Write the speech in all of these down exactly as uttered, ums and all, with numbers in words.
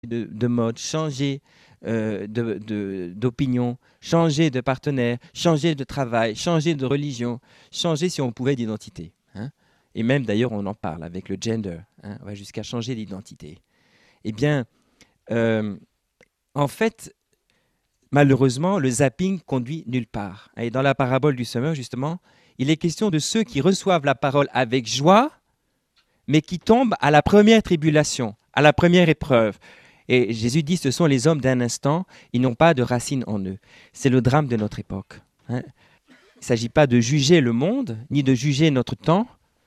de, de mode, changer euh, de, de- d'opinion, changer de partenaire, changer de travail, changer de religion, changer si on pouvait d'identité, hein. Et même d'ailleurs, on en parle avec le gender, hein, on va jusqu'à changer d'identité. Eh bien, euh, en fait, malheureusement, le zapping conduit nulle part. Et dans la parabole du semeur, justement, il est question de ceux qui reçoivent la parole avec joie, mais qui tombent à la première tribulation, à la première épreuve. Et Jésus dit, ce sont les hommes d'un instant, ils n'ont pas de racines en eux. C'est le drame de notre époque, hein. Il ne s'agit pas de juger le monde, ni de juger notre temps,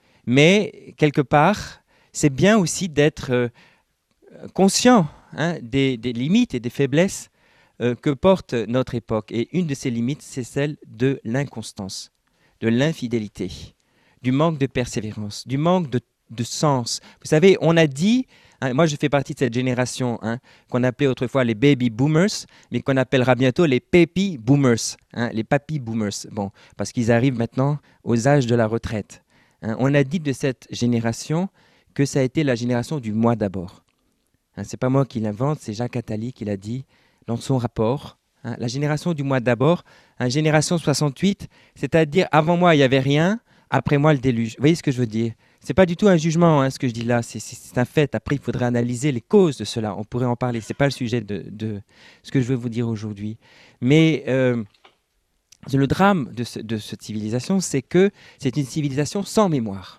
mais quelque part, c'est bien aussi d'être euh, conscient, hein, des, des limites et des faiblesses euh, que porte notre époque. Et une de ces limites, c'est celle de l'inconstance, de l'infidélité, du manque de persévérance, du manque de, de sens. Vous savez, on a dit, hein, moi je fais partie de cette génération, hein, qu'on appelait autrefois les baby boomers, mais qu'on appellera bientôt les papy boomers, hein, les papy boomers, bon, parce qu'ils arrivent maintenant aux âges de la retraite, hein. On a dit de cette génération que ça a été la génération du moi d'abord. Hein, ce n'est pas moi qui l'invente, c'est Jacques Attali qui l'a dit dans son rapport. Hein, la génération du moi d'abord, hein, génération soixante-huit, c'est-à-dire avant moi il n'y avait rien, après moi le déluge. Vous voyez ce que je veux dire? Ce n'est pas du tout un jugement, hein, ce que je dis là, c'est, c'est, c'est un fait. Après, il faudrait analyser les causes de cela, on pourrait en parler. Ce n'est pas le sujet de, de ce que je veux vous dire aujourd'hui. Mais euh, le drame de, ce, de cette civilisation, c'est que c'est une civilisation sans mémoire.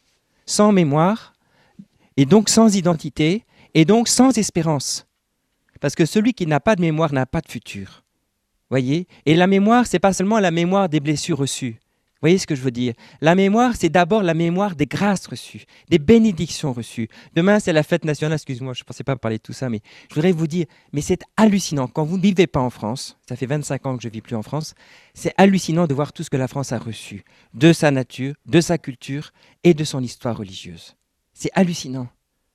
Sans mémoire, et donc sans identité, et donc sans espérance. Parce que celui qui n'a pas de mémoire n'a pas de futur. Voyez? Et la mémoire, c'est pas seulement la mémoire des blessures reçues. Vous voyez ce que je veux dire? La mémoire, c'est d'abord la mémoire des grâces reçues, des bénédictions reçues. Demain, c'est la fête nationale. Excuse-moi, je ne pensais pas parler de tout ça, mais je voudrais vous dire, mais c'est hallucinant. Quand vous ne vivez pas en France, ça fait vingt-cinq ans que je ne vis plus en France, c'est hallucinant de voir tout ce que la France a reçu, de sa nature, de sa culture et de son histoire religieuse. C'est hallucinant.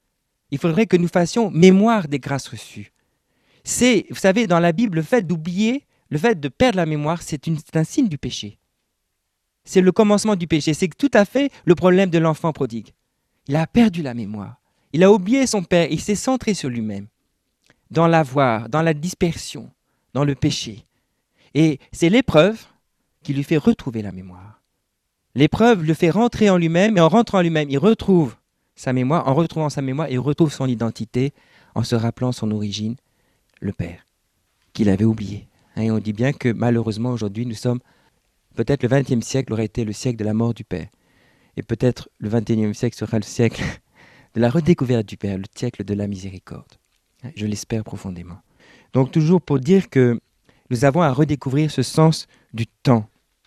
Il faudrait que nous fassions mémoire des grâces reçues. C'est, vous savez, dans la Bible, le fait d'oublier, le fait de perdre la mémoire, c'est, une, c'est un signe du péché. C'est le commencement du péché. C'est tout à fait le problème de l'enfant prodigue. Il a perdu la mémoire. Il a oublié son père. Il s'est centré sur lui-même, dans l'avoir, dans la dispersion, dans le péché. Et c'est l'épreuve qui lui fait retrouver la mémoire. L'épreuve le fait rentrer en lui-même, et en rentrant en lui-même, il retrouve sa mémoire. En retrouvant sa mémoire, il retrouve son identité, en se rappelant son origine, le Père, qu'il avait oublié. Et on dit bien que malheureusement aujourd'hui nous sommes, peut-être le vingtième siècle aurait été le siècle de la mort du Père. Et peut-être le vingt et unième siècle sera le siècle de la redécouverte du Père, le siècle de la miséricorde. Je l'espère profondément. Donc toujours pour dire que nous avons à redécouvrir ce sens du temps.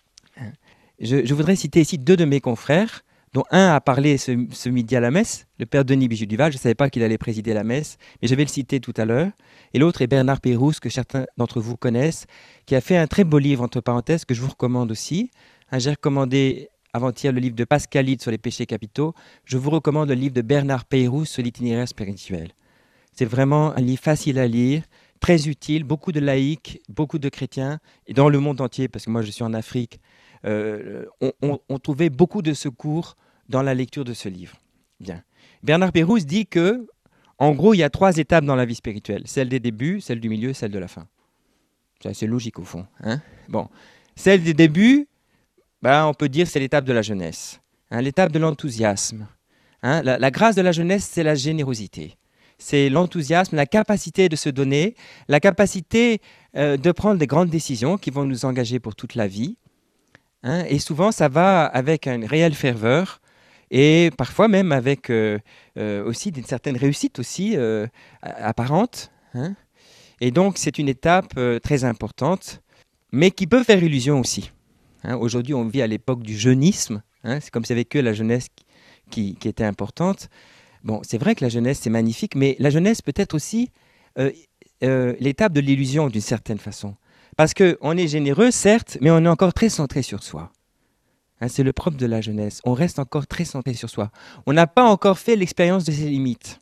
Je, je voudrais citer ici deux de mes confrères, dont un a parlé ce, ce midi à la messe, le père Denis Bijoux-Duval. Je ne savais pas qu'il allait présider la messe, mais je vais le citer tout à l'heure. Et l'autre est Bernard Pérouse, que certains d'entre vous connaissent, qui a fait un très beau livre, entre parenthèses, que je vous recommande aussi. Hein, j'ai recommandé avant-hier le livre de Pascalide sur les péchés capitaux. Je vous recommande le livre de Bernard Pérouse sur l'itinéraire spirituel. C'est vraiment un livre facile à lire, très utile, beaucoup de laïcs, beaucoup de chrétiens, et dans le monde entier, parce que moi je suis en Afrique, euh, on, on, on trouvait beaucoup de secours dans la lecture de ce livre. Bien. Bernard Pérouse dit que, en gros, il y a trois étapes dans la vie spirituelle. Celle des débuts, celle du milieu, celle de la fin. C'est assez logique au fond, hein. Bon. Celle des débuts, ben, on peut dire c'est l'étape de la jeunesse, hein, l'étape de l'enthousiasme. Hein. La, la grâce de la jeunesse, c'est la générosité. C'est l'enthousiasme, la capacité de se donner, la capacité euh, de prendre des grandes décisions qui vont nous engager pour toute la vie. Hein. Et souvent, ça va avec une réelle ferveur et parfois même avec euh, euh, aussi une certaine réussite aussi euh, apparente. Hein. Et donc, c'est une étape euh, très importante, mais qui peut faire illusion aussi. Hein. Aujourd'hui, on vit à l'époque du jeunisme. Hein. C'est comme s'il n'y avait que la jeunesse qui, qui était importante. Bon, c'est vrai que la jeunesse, c'est magnifique, mais la jeunesse peut être aussi euh, euh, l'étape de l'illusion d'une certaine façon. Parce qu'on est généreux, certes, mais on est encore très centré sur soi. Hein, c'est le propre de la jeunesse. On reste encore très centré sur soi. On n'a pas encore fait l'expérience de ses limites.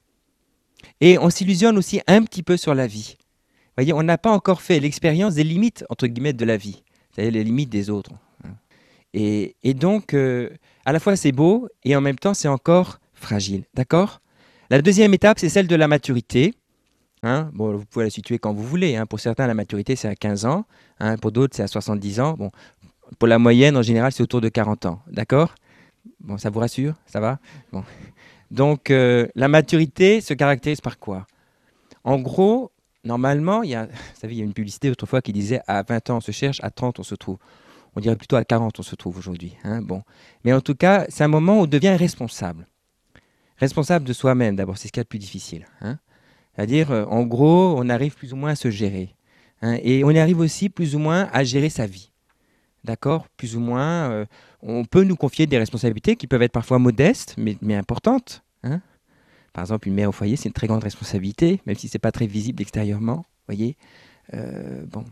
Et on s'illusionne aussi un petit peu sur la vie. Vous voyez, on n'a pas encore fait l'expérience des limites, entre guillemets, de la vie. C'est-à-dire les limites des autres. Hein. Et, et donc, euh, à la fois, c'est beau, et en même temps, c'est encore fragile. D'accord ? La deuxième étape, c'est celle de la maturité. Hein, bon, vous pouvez la situer quand vous voulez. Hein. Pour certains, la maturité, c'est à quinze ans. Hein. Pour d'autres, c'est à soixante-dix ans. Bon, pour la moyenne, en général, c'est autour de quarante ans. D'accord? Bon, ça vous rassure? Ça va? Bon. Donc, euh, la maturité se caractérise par quoi? En gros, normalement, il y a, vous savez, il y a une publicité autrefois qui disait à vingt ans on se cherche, à trente on se trouve. On dirait plutôt à quarante on se trouve aujourd'hui. Hein, bon. Mais en tout cas, c'est un moment où on devient responsable. Responsable de soi-même, d'abord, c'est ce qu'il y a de plus difficile. Hein. C'est-à-dire, euh, en gros, on arrive plus ou moins à se gérer. Hein, et on arrive aussi plus ou moins à gérer sa vie. D'accord? Plus ou moins, euh, on peut nous confier des responsabilités qui peuvent être parfois modestes, mais, mais importantes. Hein. Par exemple, une mère au foyer, c'est une très grande responsabilité, même si ce n'est pas très visible extérieurement. Voyez, euh, bon.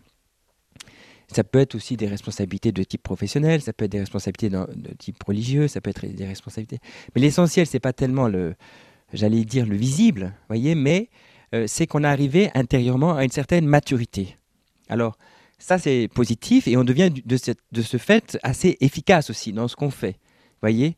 Ça peut être aussi des responsabilités de type professionnel, ça peut être des responsabilités de, de type religieux, ça peut être des responsabilités. Mais l'essentiel, c'est pas tellement le, j'allais dire le visible, voyez, mais euh, c'est qu'on est arrivé intérieurement à une certaine maturité. Alors, ça c'est positif et on devient de, cette, de ce fait assez efficace aussi dans ce qu'on fait, voyez,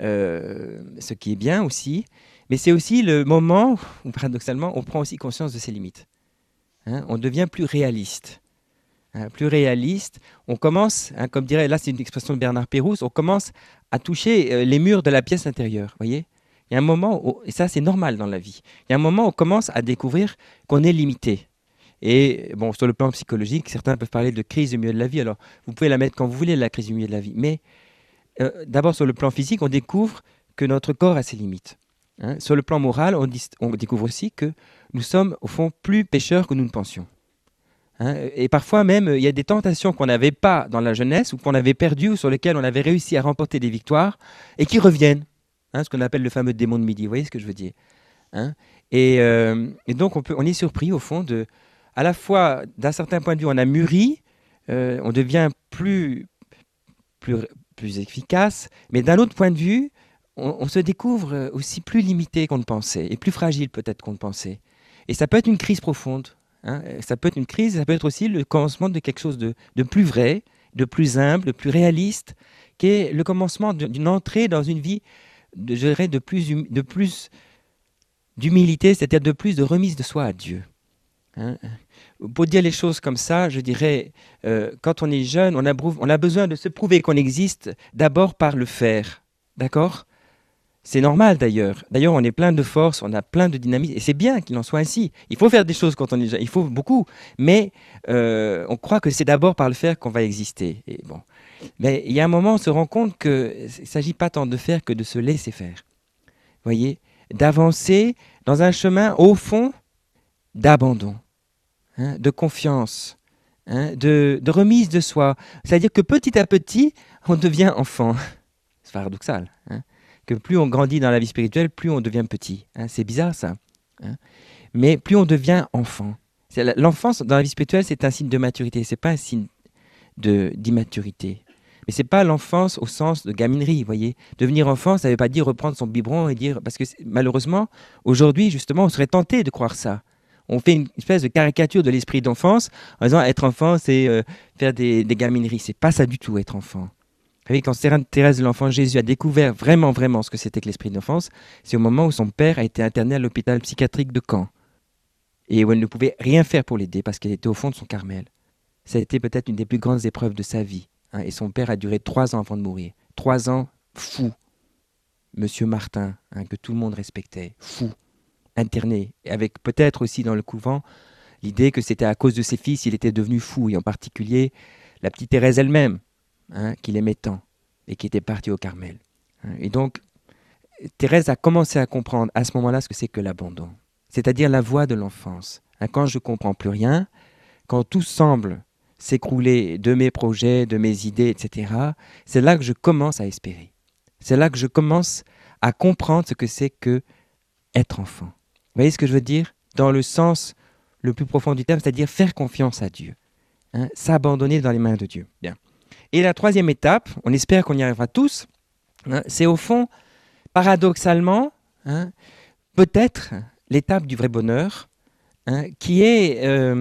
euh, ce qui est bien aussi. Mais c'est aussi le moment où, paradoxalement, on prend aussi conscience de ses limites. Hein, on devient plus réaliste. Hein, plus réaliste. On commence, hein, comme dirait, là c'est une expression de Bernard Pérouse, on commence à toucher euh, les murs de la pièce intérieure. Voyez, il y a un moment, où, et ça c'est normal dans la vie, il y a un moment où on commence à découvrir qu'on est limité. Et bon, sur le plan psychologique, certains peuvent parler de crise au milieu de la vie. Alors, vous pouvez la mettre quand vous voulez, la crise au milieu de la vie. Mais euh, d'abord, sur le plan physique, on découvre que notre corps a ses limites. Hein. Sur le plan moral, on, on découvre aussi que nous sommes, au fond, plus pécheurs que nous ne pensions. Hein. Et parfois même, il y a des tentations qu'on n'avait pas dans la jeunesse ou qu'on avait perdues ou sur lesquelles on avait réussi à remporter des victoires et qui reviennent. Hein, ce qu'on appelle le fameux démon de midi. Vous voyez ce que je veux dire? Hein. et, euh, et donc, on, peut, on est surpris, au fond, de... À la fois, d'un certain point de vue, on a mûri, euh, on devient plus, plus, plus efficace, mais d'un autre point de vue, on, on se découvre aussi plus limité qu'on ne pensait, et plus fragile peut-être qu'on ne pensait. Et ça peut être une crise profonde. Hein. Ça peut être une crise, ça peut être aussi le commencement de quelque chose de, de plus vrai, de plus humble, de plus réaliste, qui est le commencement d'une entrée dans une vie, de, je dirais, de plus, hum, de plus d'humilité, c'est-à-dire de plus de remise de soi à Dieu. Hein. Pour dire les choses comme ça, je dirais, euh, quand on est jeune, on a, on a besoin de se prouver qu'on existe d'abord par le faire. D'accord? C'est normal d'ailleurs. D'ailleurs, on est plein de force, on a plein de dynamisme, et c'est bien qu'il en soit ainsi. Il faut faire des choses quand on est jeune, il faut beaucoup, mais euh, on croit que c'est d'abord par le faire qu'on va exister. Et bon. Mais il y a un moment, on se rend compte qu'il ne s'agit pas tant de faire que de se laisser faire. Vous voyez? D'avancer dans un chemin, au fond, d'abandon. Hein, de confiance, hein, de, de remise de soi. C'est-à-dire que petit à petit, on devient enfant. C'est paradoxal. Hein, que plus on grandit dans la vie spirituelle, plus on devient petit. Hein, c'est bizarre ça. Hein, mais plus on devient enfant. C'est, l'enfance dans la vie spirituelle, c'est un signe de maturité. Ce n'est pas un signe de, d'immaturité. Mais ce n'est pas l'enfance au sens de gaminerie, vous voyez. Devenir enfant, ça ne veut pas dire reprendre son biberon et dire... Parce que malheureusement, aujourd'hui, justement, on serait tenté de croire ça. On fait une espèce de caricature de l'esprit d'enfance en disant être enfant, c'est euh, faire des, des gamineries. C'est pas ça du tout, être enfant. Vous savez, quand Sainte Thérèse de l'Enfant Jésus a découvert vraiment, vraiment ce que c'était que l'esprit d'enfance, c'est au moment où son père a été interné à l'hôpital psychiatrique de Caen et où elle ne pouvait rien faire pour l'aider parce qu'elle était au fond de son Carmel. Ça a été peut-être une des plus grandes épreuves de sa vie. Hein, et son père a duré trois ans avant de mourir. Trois ans fou. Monsieur Martin, hein, que tout le monde respectait, fou. Interné, avec peut-être aussi dans le couvent l'idée que c'était à cause de ses fils il était devenu fou, et en particulier la petite Thérèse elle-même, hein, qu'il aimait tant, et qui était partie au Carmel. Et donc, Thérèse a commencé à comprendre à ce moment-là ce que c'est que l'abandon, c'est-à-dire la voie de l'enfance. Hein, quand je ne comprends plus rien, quand tout semble s'écrouler de mes projets, de mes idées, et cetera, c'est là que je commence à espérer. C'est là que je commence à comprendre ce que c'est que être enfant. Vous voyez ce que je veux dire? Dans le sens le plus profond du terme, c'est-à-dire faire confiance à Dieu. Hein, s'abandonner dans les mains de Dieu. Bien. Et la troisième étape, on espère qu'on y arrivera tous, hein, c'est au fond, paradoxalement, hein, peut-être l'étape du vrai bonheur, hein, qui est, euh,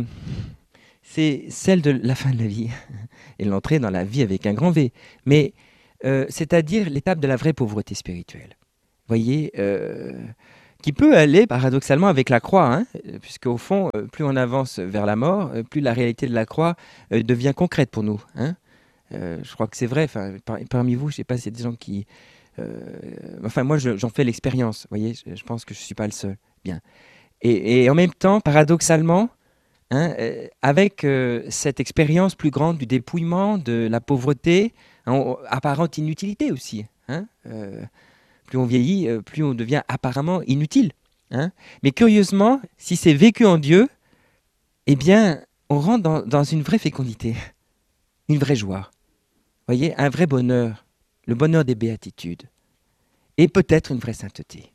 c'est celle de la fin de la vie, et l'entrée dans la vie avec un grand V. Mais euh, c'est-à-dire l'étape de la vraie pauvreté spirituelle. Vous voyez, euh, qui peut aller paradoxalement avec la croix, hein, puisque au fond, euh, plus on avance vers la mort, euh, plus la réalité de la croix euh, devient concrète pour nous. Hein. Euh, je crois que c'est vrai. Par, parmi vous, je ne sais pas s'il y a des gens qui... Euh, enfin, moi, je, j'en fais l'expérience. Vous voyez, je, je pense que je ne suis pas le seul. Bien. Et, et en même temps, paradoxalement, hein, euh, avec euh, cette expérience plus grande du dépouillement, de la pauvreté, hein, apparente inutilité aussi, hein, euh, plus on vieillit, euh, plus on devient apparemment inutile. Hein. Mais curieusement, si c'est vécu en Dieu, eh bien, on rentre dans, dans une vraie fécondité, une vraie joie. Vous voyez, un vrai bonheur, le bonheur des béatitudes, et peut-être une vraie sainteté.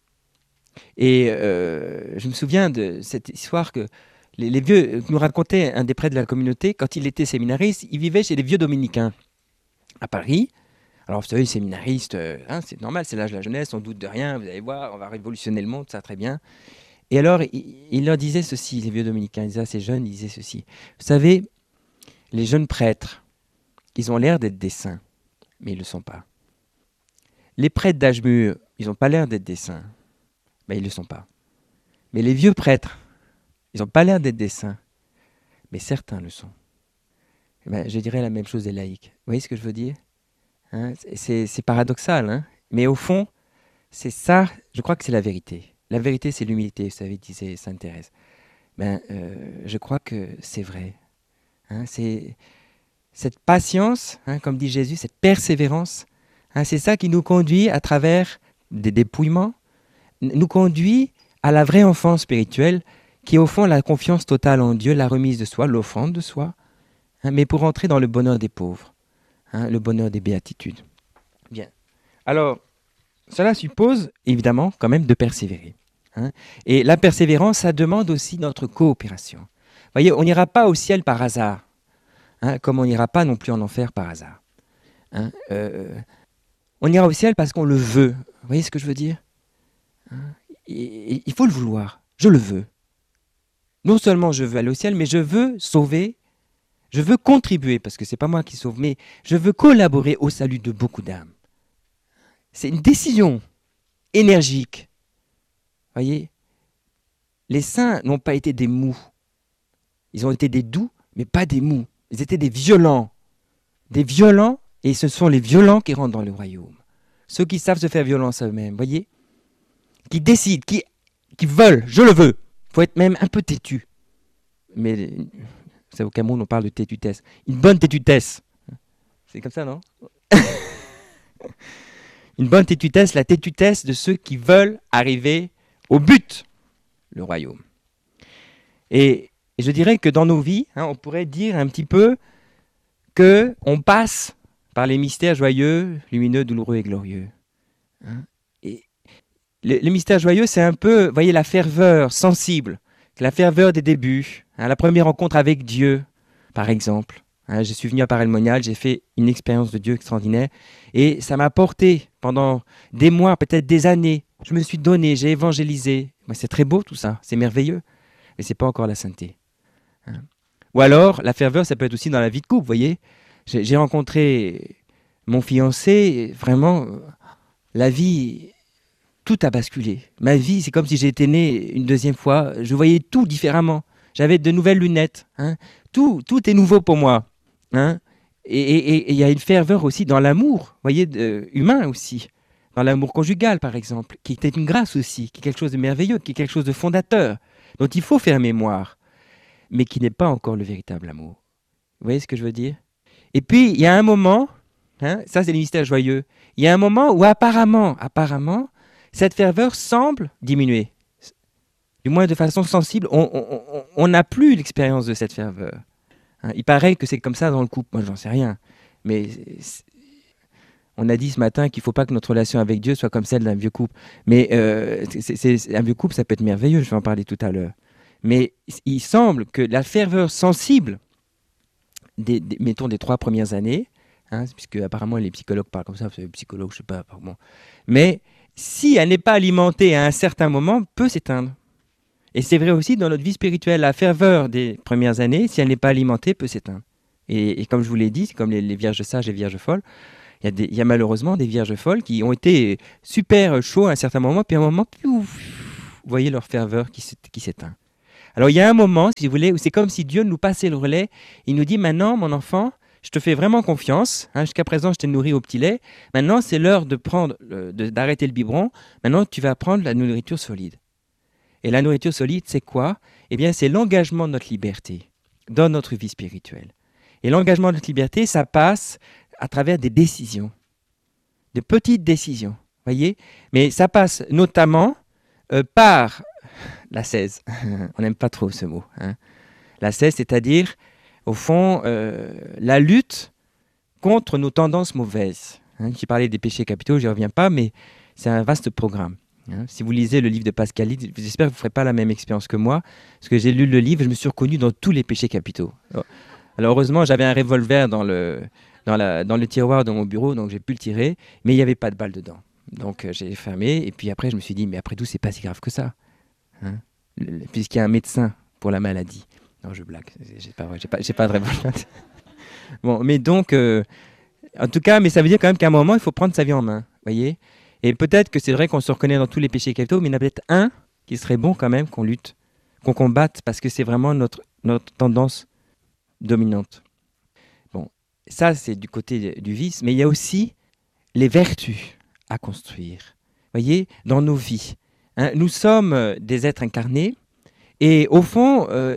Et euh, je me souviens de cette histoire que les, les vieux nous racontait un des prêtres de la communauté, quand il était séminariste, il vivait chez les vieux dominicains à Paris. Alors, vous savez, les séminaristes, euh, hein, c'est normal, c'est l'âge de la jeunesse, on doute de rien, vous allez voir, on va révolutionner le monde, ça très bien. Et alors, il, il leur disait ceci, les vieux dominicains, ils disaient à ces jeunes, ils disaient ceci. Vous savez, les jeunes prêtres, ils ont l'air d'être des saints, mais ils ne le sont pas. Les prêtres d'âge mûr, ils n'ont pas l'air d'être des saints, mais ils ne le sont pas. Mais les vieux prêtres, ils n'ont pas l'air d'être des saints, mais certains le sont. Eh ben, je dirais la même chose des laïcs. Vous voyez ce que je veux dire? Hein, c'est, c'est paradoxal, hein, mais au fond, c'est ça, je crois que c'est la vérité. La vérité, c'est l'humilité, vous savez, disait Sainte Thérèse. Ben, euh, je crois que c'est vrai. Hein, c'est cette patience, hein, comme dit Jésus, cette persévérance, hein, c'est ça qui nous conduit à travers des dépouillements, nous conduit à la vraie enfance spirituelle, qui est au fond la confiance totale en Dieu, la remise de soi, l'offrande de soi, hein, mais pour entrer dans le bonheur des pauvres. Hein, le bonheur des béatitudes. Bien. Alors, cela suppose, évidemment, quand même de persévérer. Hein. Et la persévérance, ça demande aussi notre coopération. Vous voyez, on n'ira pas au ciel par hasard, hein, comme on n'ira pas non plus en enfer par hasard. Hein. Euh, on ira au ciel parce qu'on le veut. Vous voyez ce que je veux dire? Hein. Et, et, il faut le vouloir. Je le veux. Non seulement je veux aller au ciel, mais je veux sauver. Je veux contribuer, parce que ce n'est pas moi qui sauve, mais je veux collaborer au salut de beaucoup d'âmes. C'est une décision énergique. Vous voyez, les saints n'ont pas été des mous. Ils ont été des doux, mais pas des mous. Ils étaient des violents. Des violents, et ce sont les violents qui rentrent dans le royaume. Ceux qui savent se faire violence à eux-mêmes, vous voyez, qui décident, qui, qui veulent, je le veux. Il faut être même un peu têtu. Mais... c'est au Cameroun, on parle de têtutesse. Une bonne têtutesse. C'est comme ça, non? Une bonne têtutesse, la têtutesse de ceux qui veulent arriver au but, le royaume. Et, et je dirais que dans nos vies, hein, on pourrait dire un petit peu qu'on passe par les mystères joyeux, lumineux, douloureux et glorieux. Hein, et les, les mystères joyeux, c'est un peu, vous voyez, la ferveur sensible, la ferveur des débuts, hein, la première rencontre avec Dieu, par exemple. Hein, je suis venu à Paray-le-Monial, j'ai fait une expérience de Dieu extraordinaire et ça m'a porté pendant des mois, peut-être des années. Je me suis donné, j'ai évangélisé. Mais c'est très beau tout ça, c'est merveilleux, mais ce n'est pas encore la sainteté. Hein. Ou alors, la ferveur, ça peut être aussi dans la vie de couple, vous voyez. J'ai, j'ai rencontré mon fiancé, vraiment, la vie... tout a basculé. Ma vie, c'est comme si j'étais né une deuxième fois. Je voyais tout différemment. J'avais de nouvelles lunettes. Hein. Tout, tout est nouveau pour moi. Hein. Et il y a une ferveur aussi dans l'amour, voyez, de, humain aussi. Dans l'amour conjugal, par exemple, qui était une grâce aussi, qui est quelque chose de merveilleux, qui est quelque chose de fondateur, dont il faut faire mémoire, mais qui n'est pas encore le véritable amour. Vous voyez ce que je veux dire? Et puis, il y a un moment, hein, ça c'est le mystère joyeux, il y a un moment où apparemment, apparemment, cette ferveur semble diminuer. Du moins de façon sensible, on n'a plus l'expérience de cette ferveur. Hein, il paraît que c'est comme ça dans le couple, moi j'en sais rien. Mais on a dit ce matin qu'il ne faut pas que notre relation avec Dieu soit comme celle d'un vieux couple. Mais euh, c'est, c'est, un vieux couple, ça peut être merveilleux, je vais en parler tout à l'heure. Mais il semble que la ferveur sensible, des, des, mettons des trois premières années, hein, puisque apparemment les psychologues parlent comme ça, les psychologues, je ne sais pas, bon. Mais si elle n'est pas alimentée à un certain moment, peut s'éteindre. Et c'est vrai aussi dans notre vie spirituelle, la ferveur des premières années, si elle n'est pas alimentée, peut s'éteindre. Et, et comme je vous l'ai dit, c'est comme les, les vierges sages et vierges folles, il y, a des, il y a malheureusement des vierges folles qui ont été super chauds à un certain moment, puis à un moment, pouf, vous voyez leur ferveur qui s'é- qui s'éteint. Alors il y a un moment, si vous voulez, où c'est comme si Dieu nous passait le relais. Il nous dit maintenant, mon enfant, je te fais vraiment confiance. Hein, jusqu'à présent, je t'ai nourri au petit lait. Maintenant, c'est l'heure de prendre, le- de- d'arrêter le biberon. Maintenant, tu vas prendre la nourriture solide. Et la nourriture solide, c'est quoi? Eh bien, c'est l'engagement de notre liberté dans notre vie spirituelle. Et l'engagement de notre liberté, ça passe à travers des décisions, de petites décisions, voyez. Mais ça passe notamment euh, par l'ascèse. On n'aime pas trop ce mot. Hein. L'ascèse, c'est-à-dire, au fond, euh, la lutte contre nos tendances mauvaises. Hein. J'ai parlé des péchés capitaux, je n'y reviens pas, mais c'est un vaste programme. Hein. Si vous lisez le livre de Pascal, j'espère que vous ne ferez pas la même expérience que moi, parce que j'ai lu le livre et je me suis reconnu dans tous les péchés capitaux. Alors heureusement, j'avais un revolver dans le, dans, la, dans le tiroir de mon bureau, donc j'ai pu le tirer, mais il n'y avait pas de balle dedans. Donc euh, j'ai fermé, et puis après je me suis dit, mais après tout, c'est pas si grave que ça. Hein, Le- puisqu'il y a un médecin pour la maladie. Non, je blague, c'est- j'ai pas, vrai, j'ai pas, j'ai pas de revolver. Bon, mais donc, euh, en tout cas, mais ça veut dire quand même qu'à un moment, il faut prendre sa vie en main, voyez. Et peut-être que c'est vrai qu'on se reconnaît dans tous les péchés capitaux, mais il y en a peut-être un qui serait bon quand même qu'on lutte, qu'on combatte, parce que c'est vraiment notre, notre tendance dominante. Bon, ça c'est du côté du vice, mais il y a aussi les vertus à construire. Voyez, dans nos vies. Hein, nous sommes euh, des êtres incarnés, et au fond, euh,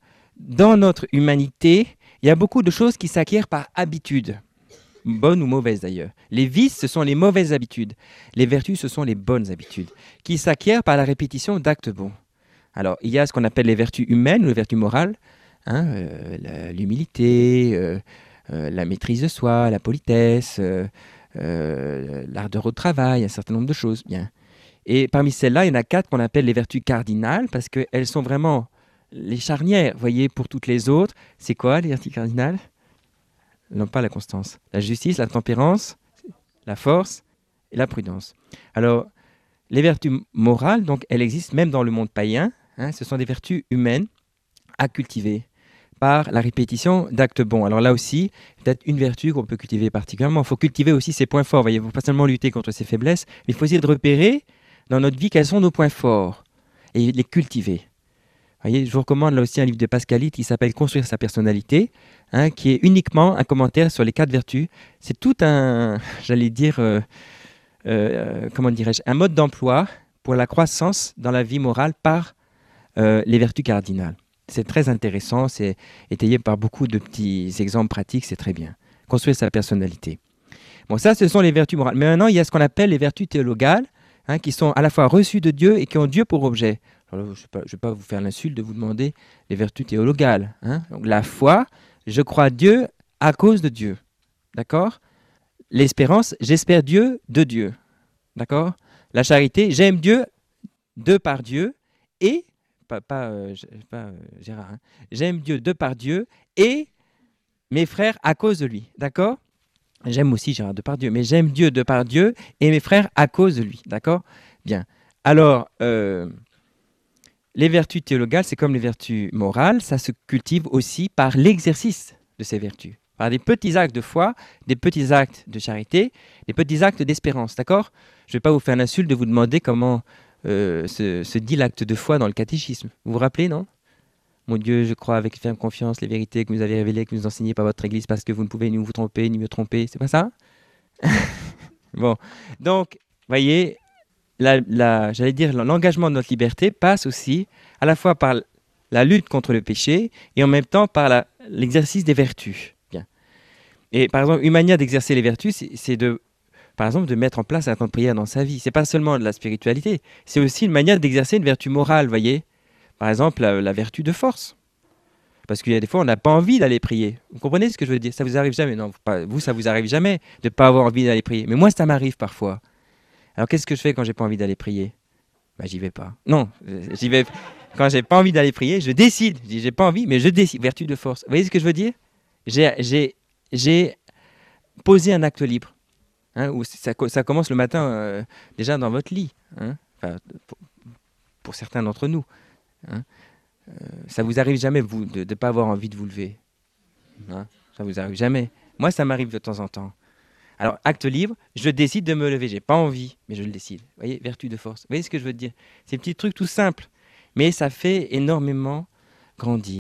dans notre humanité, il y a beaucoup de choses qui s'acquièrent par habitude. Bonnes ou mauvaises d'ailleurs. Les vices, ce sont les mauvaises habitudes. Les vertus, ce sont les bonnes habitudes, qui s'acquièrent par la répétition d'actes bons. Alors, il y a ce qu'on appelle les vertus humaines ou les vertus morales, hein, euh, la- l'humilité, euh, euh, la maîtrise de soi, la politesse, euh, euh, l'ardeur au travail, un certain nombre de choses. Bien. Et parmi celles-là, il y en a quatre qu'on appelle les vertus cardinales, parce qu'elles sont vraiment les charnières, vous voyez, pour toutes les autres. C'est quoi les vertus cardinales? Non, pas la constance. La justice, la tempérance, la force et la prudence. Alors, les vertus morales, donc, elles existent même dans le monde païen. Hein, ce sont des vertus humaines à cultiver par la répétition d'actes bons. Alors là aussi, peut-être une vertu qu'on peut cultiver particulièrement. Il faut cultiver aussi ses points forts. Voyez, il ne faut pas seulement lutter contre ses faiblesses, mais il faut essayer de repérer dans notre vie quels sont nos points forts et les cultiver. Voyez, je vous recommande là aussi un livre de Pascalite qui s'appelle Construire sa personnalité, hein, qui est uniquement un commentaire sur les quatre vertus. C'est tout un, j'allais dire, euh, euh, comment dirais-je, un mode d'emploi pour la croissance dans la vie morale par euh, les vertus cardinales. C'est très intéressant, c'est étayé par beaucoup de petits exemples pratiques, c'est très bien. Construire sa personnalité. Bon, ça, ce sont les vertus morales. Mais maintenant, il y a ce qu'on appelle les vertus théologales, hein, qui sont à la fois reçues de Dieu et qui ont Dieu pour objet. Alors, je ne vais pas vous faire l'insulte de vous demander les vertus théologales. Hein. Donc, la foi, je crois Dieu à cause de Dieu. D'accord? L'espérance, j'espère Dieu de Dieu. D'accord? La charité, j'aime Dieu de par Dieu et, pas, pas, euh, pas euh, Gérard, hein, j'aime Dieu de par Dieu et mes frères à cause de lui. D'accord? J'aime aussi Gérard Depardieu, mais j'aime Dieu de par Dieu et mes frères à cause de lui. D'accord? Bien. Alors, euh, les vertus théologales, c'est comme les vertus morales, ça se cultive aussi par l'exercice de ces vertus. Par des petits actes de foi, des petits actes de charité, des petits actes d'espérance. D'accord? Je ne vais pas vous faire l'insulte de vous demander comment euh, se, se dit l'acte de foi dans le catéchisme. Vous vous rappelez, non? Mon Dieu, je crois avec ferme confiance les vérités que vous avez révélées, que vous enseignez par votre Église, parce que vous ne pouvez ni vous tromper, ni me tromper. C'est pas ça? Bon. Donc, voyez, la, la, j'allais dire, l'engagement de notre liberté passe aussi à la fois par la lutte contre le péché et en même temps par la, l'exercice des vertus. Bien. Et par exemple, une manière d'exercer les vertus, c'est, c'est de, par exemple, de mettre en place un temps de prière dans sa vie. C'est pas seulement de la spiritualité, c'est aussi une manière d'exercer une vertu morale, voyez. Par exemple, la, la vertu de force. Parce qu'il y a des fois, on n'a pas envie d'aller prier. Vous comprenez ce que je veux dire? Ça vous arrive jamais? Non, pas, vous, ça vous arrive jamais de ne pas avoir envie d'aller prier. Mais moi, ça m'arrive parfois. Alors, qu'est-ce que je fais quand j'ai pas envie d'aller prier? Bah, j'y vais pas. Non, j'y vais. Quand j'ai pas envie d'aller prier, je décide. Je dis, j'ai pas envie, mais je décide. Vertu de force. Vous voyez ce que je veux dire? J'ai, j'ai, j'ai posé un acte libre. Hein, où ça, ça commence le matin euh, déjà dans votre lit. Hein, enfin, pour, pour certains d'entre nous. Hein. Euh, ça vous arrive jamais, vous, de ne pas avoir envie de vous lever? Hein? Ça vous arrive jamais? Moi, ça m'arrive de temps en temps. Alors, acte libre, je décide de me lever. J'ai pas envie, mais je le décide. Vous voyez, vertu de force. Vous voyez ce que je veux dire? C'est un petit truc tout simple, mais ça fait énormément grandir.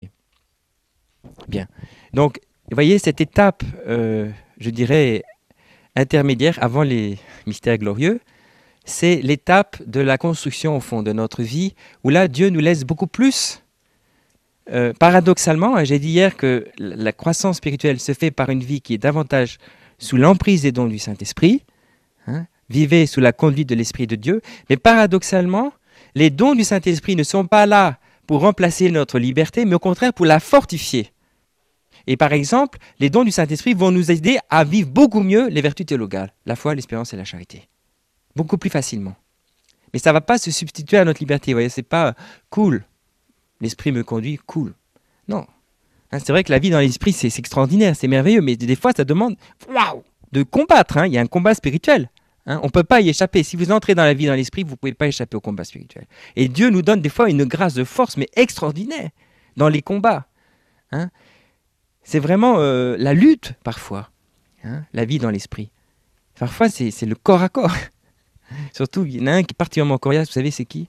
Bien. Donc, vous voyez, cette étape, euh, je dirais, intermédiaire avant les mystères glorieux, c'est l'étape de la construction, au fond, de notre vie, où là, Dieu nous laisse beaucoup plus. Euh, paradoxalement, hein, j'ai dit hier que la croissance spirituelle se fait par une vie qui est davantage sous l'emprise des dons du Saint-Esprit, hein, vivez sous la conduite de l'Esprit de Dieu, mais paradoxalement, les dons du Saint-Esprit ne sont pas là pour remplacer notre liberté, mais au contraire pour la fortifier. Et par exemple, les dons du Saint-Esprit vont nous aider à vivre beaucoup mieux les vertus théologales, la foi, l'espérance et la charité. Beaucoup plus facilement. Mais ça ne va pas se substituer à notre liberté. Vous voyez, c'est pas cool. L'esprit me conduit, cool. Non. Hein, c'est vrai que la vie dans l'esprit, c'est, c'est extraordinaire, c'est merveilleux, mais des fois, ça demande waouh, de combattre. Hein. Il y a un combat spirituel. Hein. On ne peut pas y échapper. Si vous entrez dans la vie dans l'esprit, vous ne pouvez pas échapper au combat spirituel. Et Dieu nous donne des fois une grâce de force, mais extraordinaire, dans les combats. Hein. C'est vraiment euh, la lutte, parfois, hein, la vie dans l'esprit. Parfois, c'est, c'est le corps à corps. Surtout, il y en a un qui est particulièrement coriace, vous savez, c'est qui?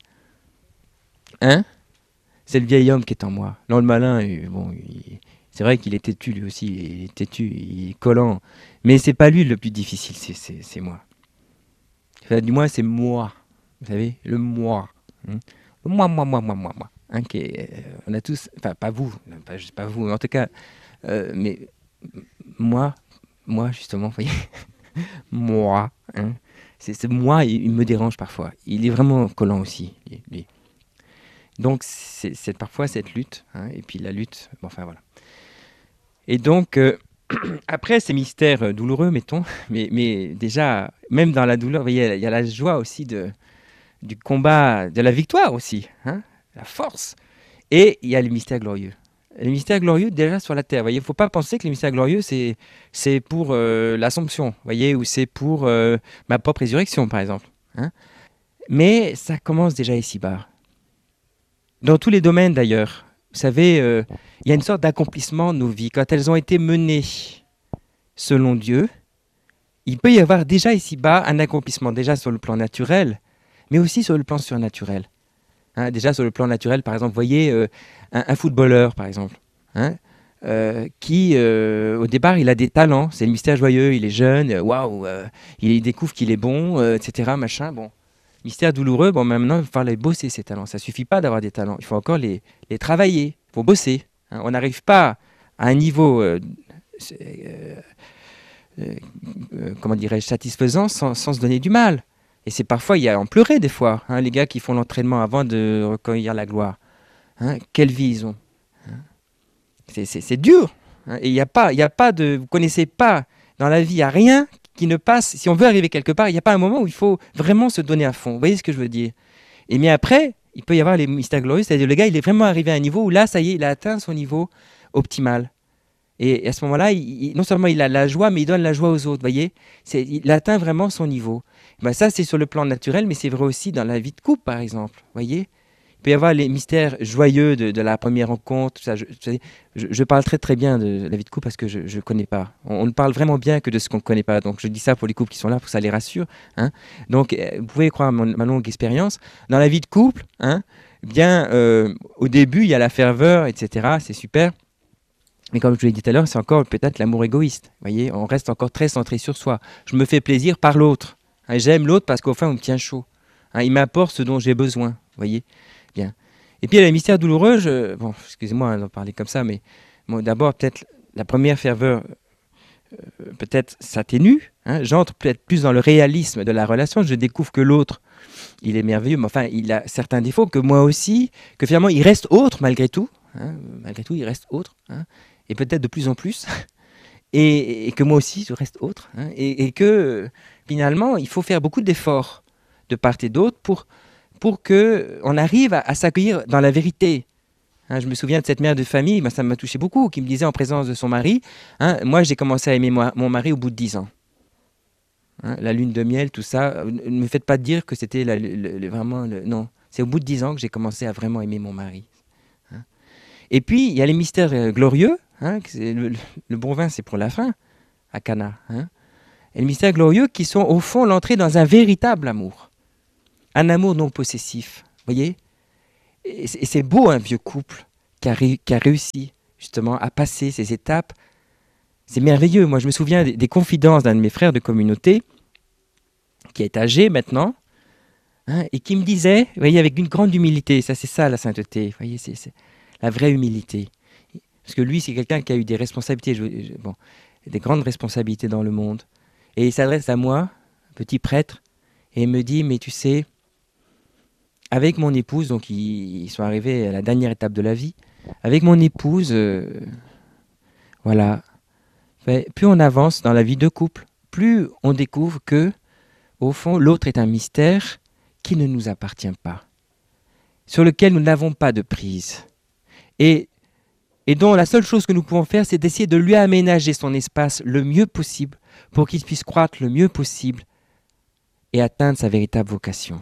Hein? C'est le vieil homme qui est en moi. Non, le malin, bon, il, c'est vrai qu'il est têtu, lui aussi, il est têtu, il est collant. Mais c'est pas lui le plus difficile, c'est, c'est, c'est moi. Enfin, du moins, c'est moi. Vous savez, le moi. Hein? Le moi, moi, moi, moi, moi, moi. Hein, qui est, euh, on a tous, enfin, pas vous, pas, pas vous, en tout cas, euh, mais moi, moi, justement, vous voyez, moi, hein, c'est, c'est moi, il, il me dérange parfois. Il est vraiment collant aussi, lui. Donc, c'est, c'est parfois cette lutte, hein, et puis la lutte, bon, enfin voilà. Et donc, euh, après ces mystères euh, douloureux, mettons, mais, mais déjà, même dans la douleur, vous voyez, il y a la joie aussi de, du combat, de la victoire aussi, hein, la force. Et il y a les mystères glorieux. Les mystères glorieux déjà sur la terre. Vous voyez, il ne faut pas penser que les mystères glorieux, c'est, c'est pour euh, l'Assomption, vous voyez, ou c'est pour euh, ma propre résurrection, par exemple. Hein. Mais ça commence déjà ici-bas. Dans tous les domaines d'ailleurs, vous savez, euh, il y a une sorte d'accomplissement de nos vies. Quand elles ont été menées selon Dieu, il peut y avoir déjà ici-bas un accomplissement, déjà sur le plan naturel, mais aussi sur le plan surnaturel. Hein, déjà sur le plan naturel, par exemple, vous voyez euh, un, un footballeur, par exemple, hein, euh, qui, euh, au départ, il a des talents, c'est le mystère joyeux, il est jeune, waouh, euh, il découvre qu'il est bon, euh, et cetera, machin, bon. Mystère douloureux, bon, maintenant, il va falloir bosser ces talents. Ça ne suffit pas d'avoir des talents, il faut encore les, les travailler, il faut bosser. Hein. On n'arrive pas à un niveau, euh, euh, euh, euh, comment dirais-je, satisfaisant sans, sans se donner du mal. Et c'est parfois, il y a en pleurer des fois, hein, les gars qui font l'entraînement avant de recueillir la gloire. Hein, quelle vie ils ont. Hein. C'est, c'est, c'est dur. Hein, et il n'y a pas, il y a pas de, vous ne connaissez pas dans la vie, il n'y a rien qui ne passe. Si on veut arriver quelque part, il n'y a pas un moment où il faut vraiment se donner à fond. Vous voyez ce que je veux dire? Et bien après, il peut y avoir les mystères glorieux, c'est-à-dire le gars, il est vraiment arrivé à un niveau où là, ça y est, il a atteint son niveau optimal. Et à ce moment-là, il, il, non seulement il a la joie, mais il donne la joie aux autres, vous voyez, c'est, il atteint vraiment son niveau. Ben ça, c'est sur le plan naturel, mais c'est vrai aussi dans la vie de couple, par exemple, vous voyez. Il peut y avoir les mystères joyeux de, de la première rencontre. Ça, je, je, je parle très très bien de la vie de couple parce que je ne connais pas. On, on ne parle vraiment bien que de ce qu'on ne connaît pas. Donc je dis ça pour les couples qui sont là, pour que ça les rassure. Hein. Donc vous pouvez croire à mon, ma longue expérience. Dans la vie de couple, hein, bien, euh, au début, il y a la ferveur, et cetera. C'est super. Mais comme je vous l'ai dit tout à l'heure, c'est encore peut-être l'amour égoïste. Vous voyez, on reste encore très centré sur soi. Je me fais plaisir par l'autre. Hein, j'aime l'autre parce qu'au fond, on me tient chaud. Hein, il m'apporte ce dont j'ai besoin. Vous voyez. Bien. Et puis il y a les mystères douloureux, je, bon, excusez-moi d'en parler comme ça, mais bon, d'abord peut-être la première ferveur, euh, peut-être s'atténue, hein, j'entre peut-être plus dans le réalisme de la relation, je découvre que l'autre, il est merveilleux, mais enfin il a certains défauts, que moi aussi, que finalement il reste autre malgré tout, hein, malgré tout il reste autre, hein, et peut-être de plus en plus, et, et que moi aussi je reste autre, hein, et, et que finalement il faut faire beaucoup d'efforts de part et d'autre pour pour qu'on arrive à, à s'accueillir dans la vérité. Hein, je me souviens de cette mère de famille, ben, ça m'a touché beaucoup, qui me disait en présence de son mari, hein, moi j'ai commencé à aimer moi, mon mari au bout de dix ans. Hein, la lune de miel, tout ça, ne me faites pas dire que c'était la, le, le, vraiment... Le, non, c'est au bout de dix ans que j'ai commencé à vraiment aimer mon mari. Hein. Et puis, il y a les mystères euh, glorieux, hein, le, le bon vin c'est pour la fin, à Cana. Hein. et le mystère glorieux qui sont au fond l'entrée dans un véritable amour. Un amour non possessif, vous voyez ? Et c'est, et c'est beau un vieux couple qui a, ré, qui a réussi justement à passer ces étapes. C'est merveilleux. Moi, je me souviens des, des confidences d'un de mes frères de communauté qui est âgé maintenant, hein, et qui me disait, vous voyez, avec une grande humilité, ça c'est ça la sainteté, vous voyez, c'est, c'est la vraie humilité. Parce que lui, c'est quelqu'un qui a eu des responsabilités, je, je, bon, des grandes responsabilités dans le monde. Et il s'adresse à moi, petit prêtre, et il me dit, mais tu sais, avec mon épouse, donc ils, ils sont arrivés à la dernière étape de la vie, avec mon épouse, euh, voilà, fait, plus on avance dans la vie de couple, plus on découvre que, au fond, l'autre est un mystère qui ne nous appartient pas, sur lequel nous n'avons pas de prise. Et, et dont la seule chose que nous pouvons faire, c'est d'essayer de lui aménager son espace le mieux possible pour qu'il puisse croître le mieux possible et atteindre sa véritable vocation.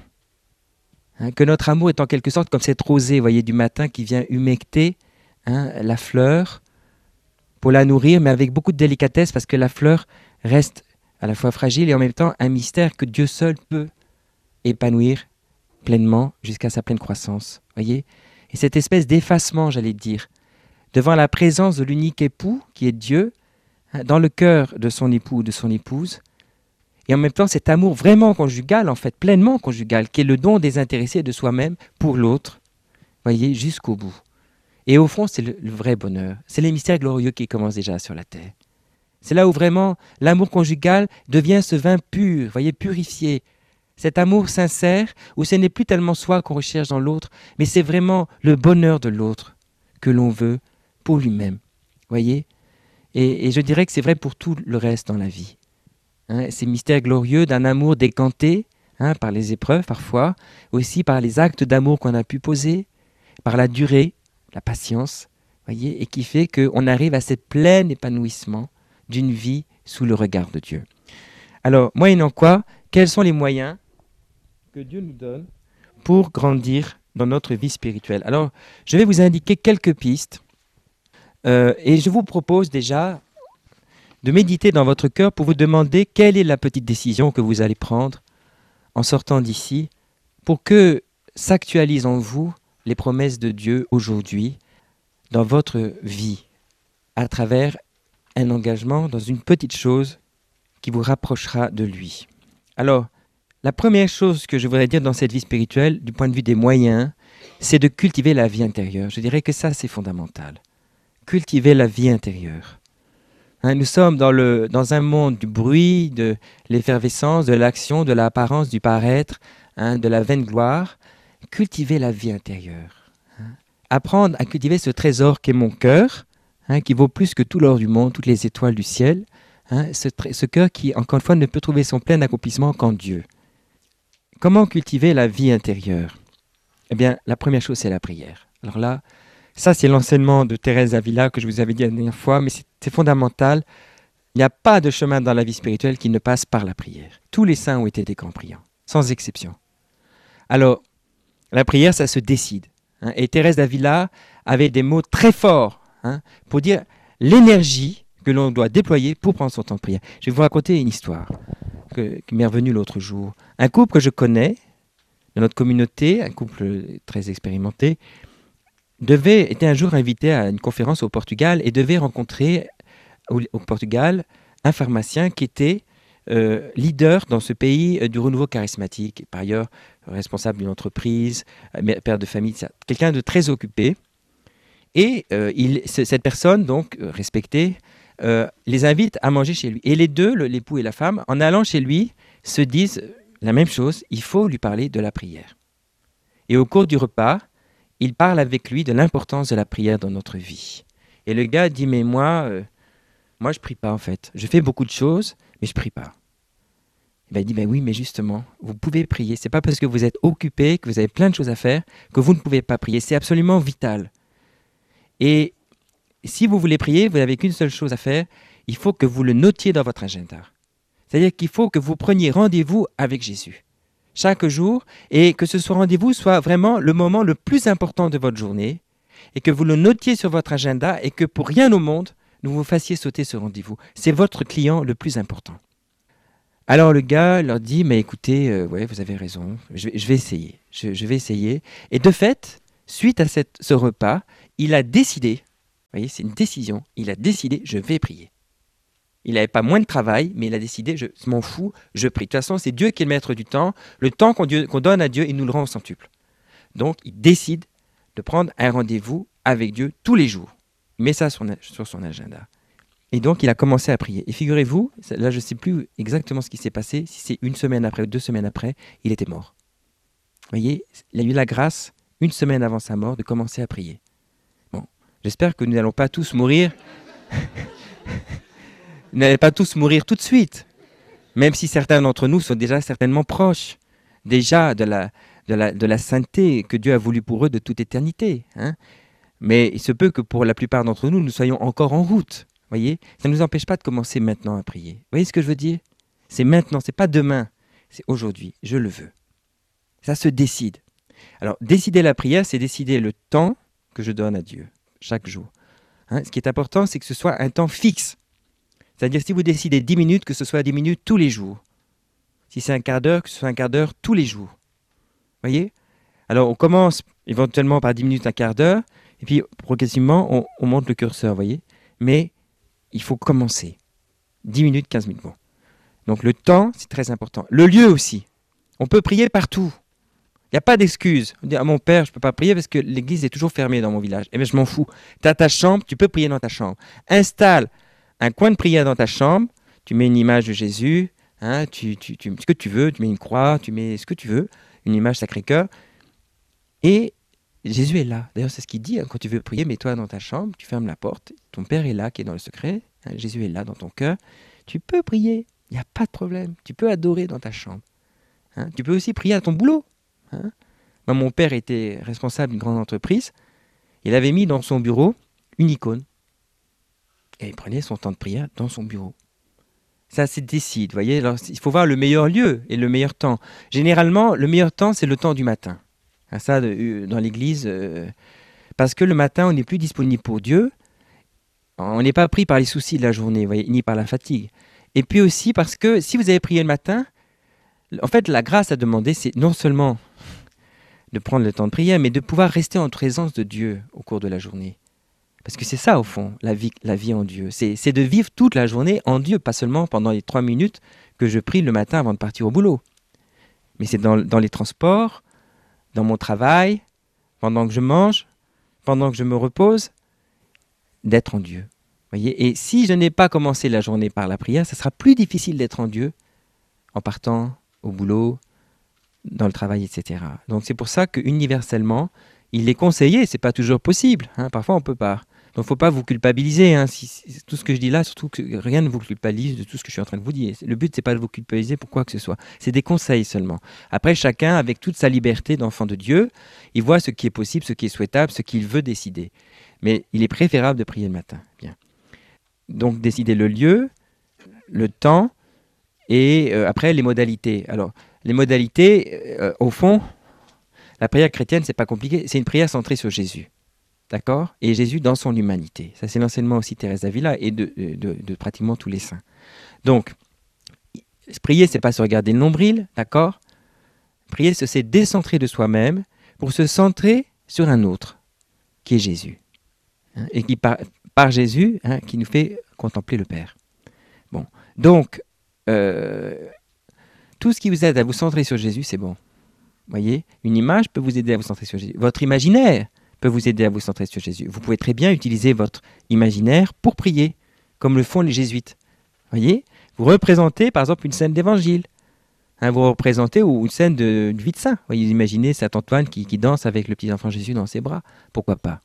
Hein, que notre amour est en quelque sorte comme cette rosée, voyez, du matin qui vient humecter, hein, la fleur pour la nourrir, mais avec beaucoup de délicatesse parce que la fleur reste à la fois fragile et en même temps un mystère que Dieu seul peut épanouir pleinement jusqu'à sa pleine croissance. Voyez ? Et cette espèce d'effacement, j'allais dire, devant la présence de l'unique époux qui est Dieu, hein, dans le cœur de son époux ou de son épouse, et en même temps cet amour vraiment conjugal, en fait pleinement conjugal, qui est le don désintéressé de soi-même pour l'autre, voyez, jusqu'au bout. Et au fond, c'est le, le vrai bonheur. C'est les mystères glorieux qui commencent déjà sur la terre. C'est là où vraiment l'amour conjugal devient ce vin pur, voyez, purifié. Cet amour sincère où ce n'est plus tellement soi qu'on recherche dans l'autre, mais c'est vraiment le bonheur de l'autre que l'on veut pour lui-même. Voyez ? Et, et je dirais que c'est vrai pour tout le reste dans la vie. Hein, ces mystères glorieux d'un amour décanté, hein, par les épreuves parfois, aussi par les actes d'amour qu'on a pu poser, par la durée, la patience, voyez, et qui fait qu'on arrive à ce plein épanouissement d'une vie sous le regard de Dieu. Alors, moyennant quoi, quels sont les moyens que Dieu nous donne pour grandir dans notre vie spirituelle ? Alors, je vais vous indiquer quelques pistes euh, et je vous propose déjà de méditer dans votre cœur pour vous demander quelle est la petite décision que vous allez prendre en sortant d'ici pour que s'actualisent en vous les promesses de Dieu aujourd'hui dans votre vie à travers un engagement dans une petite chose qui vous rapprochera de lui. Alors, la première chose que je voudrais dire dans cette vie spirituelle, du point de vue des moyens, c'est de cultiver la vie intérieure. Je dirais que ça, c'est fondamental. Cultiver la vie intérieure. Hein, nous sommes dans, le, dans un monde du bruit, de l'effervescence, de l'action, de l'apparence, du paraître, hein, de la vaine gloire. Cultiver la vie intérieure. Hein. Apprendre à cultiver ce trésor qu'est mon cœur, hein, qui vaut plus que tout l'or du monde, toutes les étoiles du ciel. Hein, ce, ce cœur qui, encore une fois, ne peut trouver son plein accomplissement qu'en Dieu. Comment cultiver la vie intérieure ? Eh bien, la première chose, c'est la prière. Alors là, ça, c'est l'enseignement de Thérèse d'Avila que je vous avais dit la dernière fois, mais c'est, c'est fondamental. Il n'y a pas de chemin dans la vie spirituelle qui ne passe par la prière. Tous les saints ont été des grands priants, sans exception. Alors, la prière, ça se décide. Hein, et Thérèse d'Avila avait des mots très forts, hein, pour dire l'énergie que l'on doit déployer pour prendre son temps de prière. Je vais vous raconter une histoire que, qui m'est revenue l'autre jour. Un couple que je connais, de notre communauté, un couple très expérimenté, devait, était un jour invité à une conférence au Portugal et devait rencontrer au, au Portugal un pharmacien qui était euh, leader dans ce pays euh, du renouveau charismatique, et par ailleurs responsable d'une entreprise, euh, père de famille, quelqu'un de très occupé. Et euh, il, cette personne, donc euh, respectée, Euh, les invite à manger chez lui. Et les deux, le, l'époux et la femme, en allant chez lui, se disent la même chose, il faut lui parler de la prière. Et au cours du repas, ils parlent avec lui de l'importance de la prière dans notre vie. Et le gars dit, mais moi, euh, moi je prie pas en fait. Je fais beaucoup de choses, mais je prie pas. Et ben, il dit, ben oui, mais justement, vous pouvez prier. C'est pas parce que vous êtes occupé, que vous avez plein de choses à faire, que vous ne pouvez pas prier. C'est absolument vital. Et si vous voulez prier, vous n'avez qu'une seule chose à faire, il faut que vous le notiez dans votre agenda. C'est-à-dire qu'il faut que vous preniez rendez-vous avec Jésus chaque jour et que ce soit rendez-vous soit vraiment le moment le plus important de votre journée et que vous le notiez sur votre agenda et que pour rien au monde, vous vous fassiez sauter ce rendez-vous. C'est votre client le plus important. Alors le gars leur dit, mais écoutez, euh, ouais, vous avez raison, je, vais- je vais essayer, je, je vais essayer. Et de fait, suite à cette- ce repas, il a décidé, vous voyez, c'est une décision, il a décidé, je vais prier. Il n'avait pas moins de travail, mais il a décidé, je m'en fous, je prie. De toute façon, c'est Dieu qui est le maître du temps. Le temps qu'on Dieu- qu'on donne à Dieu, il nous le rend au centuple. Donc, il décide de prendre un rendez-vous avec Dieu tous les jours. Il met ça sur, sur son agenda. Et donc, il a commencé à prier. Et figurez-vous, là, je ne sais plus exactement ce qui s'est passé. Si c'est une semaine après ou deux semaines après, il était mort. Vous voyez, il a eu la grâce, une semaine avant sa mort, de commencer à prier. Bon, j'espère que nous n'allons pas tous mourir. Vous n'allez pas tous mourir tout de suite. Même si certains d'entre nous sont déjà certainement proches, déjà de la, de la, de la sainteté que Dieu a voulu pour eux de toute éternité. Hein. Mais il se peut que pour la plupart d'entre nous, nous soyons encore en route. Voyez, ça ne nous empêche pas de commencer maintenant à prier. Vous voyez ce que je veux dire? C'est maintenant, c'est pas demain, c'est aujourd'hui. Je le veux. Ça se décide. Alors, décider la prière, c'est décider le temps que je donne à Dieu chaque jour. Hein, ce qui est important, c'est que ce soit un temps fixe. C'est-à-dire, si vous décidez dix minutes, que ce soit dix minutes tous les jours. Si c'est un quart d'heure, que ce soit un quart d'heure tous les jours. Vous voyez? Alors, on commence éventuellement par dix minutes, un quart d'heure, et puis progressivement, on, on monte le curseur, vous voyez? Mais il faut commencer. dix minutes, quinze minutes. Bon. Donc, le temps, c'est très important. Le lieu aussi. On peut prier partout. Il n'y a pas d'excuse. On dit à mon père, je ne peux pas prier parce que l'église est toujours fermée dans mon village. Eh bien, je m'en fous. Tu as ta chambre, tu peux prier dans ta chambre. Installe un coin de prière dans ta chambre, tu mets une image de Jésus, hein, tu, tu, tu, ce que tu veux, tu mets une croix, tu mets ce que tu veux, une image Sacré-Cœur, et Jésus est là. D'ailleurs, c'est ce qu'il dit, hein, quand tu veux prier, mets-toi dans ta chambre, tu fermes la porte, ton Père est là, qui est dans le secret, hein, Jésus est là dans ton cœur, tu peux prier, il n'y a pas de problème, tu peux adorer dans ta chambre. Hein. Tu peux aussi prier à ton boulot. Hein. Moi, mon père était responsable d'une grande entreprise, il avait mis dans son bureau une icône. Et il prenait son temps de prière dans son bureau. Ça se décide, vous voyez. Alors, il faut voir le meilleur lieu et le meilleur temps. Généralement, le meilleur temps, c'est le temps du matin. Ça, de, dans l'église, euh, parce que le matin, on n'est plus disponible pour Dieu. On n'est pas pris par les soucis de la journée, vous voyez, ni par la fatigue. Et puis aussi parce que si vous avez prié le matin, en fait, la grâce à demander, c'est non seulement de prendre le temps de prière, mais de pouvoir rester en présence de Dieu au cours de la journée. Parce que c'est ça, au fond, la vie, la vie en Dieu. C'est, c'est de vivre toute la journée en Dieu, pas seulement pendant les trois minutes que je prie le matin avant de partir au boulot. Mais c'est dans, dans les transports, dans mon travail, pendant que je mange, pendant que je me repose, d'être en Dieu. Voyez. Et si je n'ai pas commencé la journée par la prière, ça sera plus difficile d'être en Dieu en partant au boulot, dans le travail, et cetera. Donc c'est pour ça qu'universellement, il est conseillé, c'est pas toujours possible, hein, parfois on ne peut pas. Donc, il ne faut pas vous culpabiliser. Hein. Si, si, tout ce que je dis là, surtout que rien ne vous culpabilise de tout ce que je suis en train de vous dire. Le but, ce n'est pas de vous culpabiliser pour quoi que ce soit. C'est des conseils seulement. Après, chacun, avec toute sa liberté d'enfant de Dieu, il voit ce qui est possible, ce qui est souhaitable, ce qu'il veut décider. Mais il est préférable de prier le matin. Bien. Donc, décider le lieu, le temps et euh, après, les modalités. Alors, les modalités, euh, au fond, la prière chrétienne, ce n'est pas compliqué. C'est une prière centrée sur Jésus. D'accord? Et Jésus dans son humanité. Ça, c'est l'enseignement aussi de Thérèse d'Avila et de, de, de, de pratiquement tous les saints. Donc, prier, c'est pas se regarder le nombril, d'accord? Prier, c'est décentrer de soi-même pour se centrer sur un autre, qui est Jésus. Hein, et qui, par, par Jésus, hein, qui nous fait contempler le Père. Bon. Donc, euh, tout ce qui vous aide à vous centrer sur Jésus, c'est bon. Vous voyez? Une image peut vous aider à vous centrer sur Jésus. Votre imaginaire peut vous aider à vous centrer sur Jésus. Vous pouvez très bien utiliser votre imaginaire pour prier, comme le font les jésuites. Voyez, vous représentez par exemple une scène d'évangile. Hein, vous représentez ou une scène de, de vie de saint. Voyez, vous imaginez saint Antoine qui, qui danse avec le petit enfant Jésus dans ses bras. Pourquoi pas?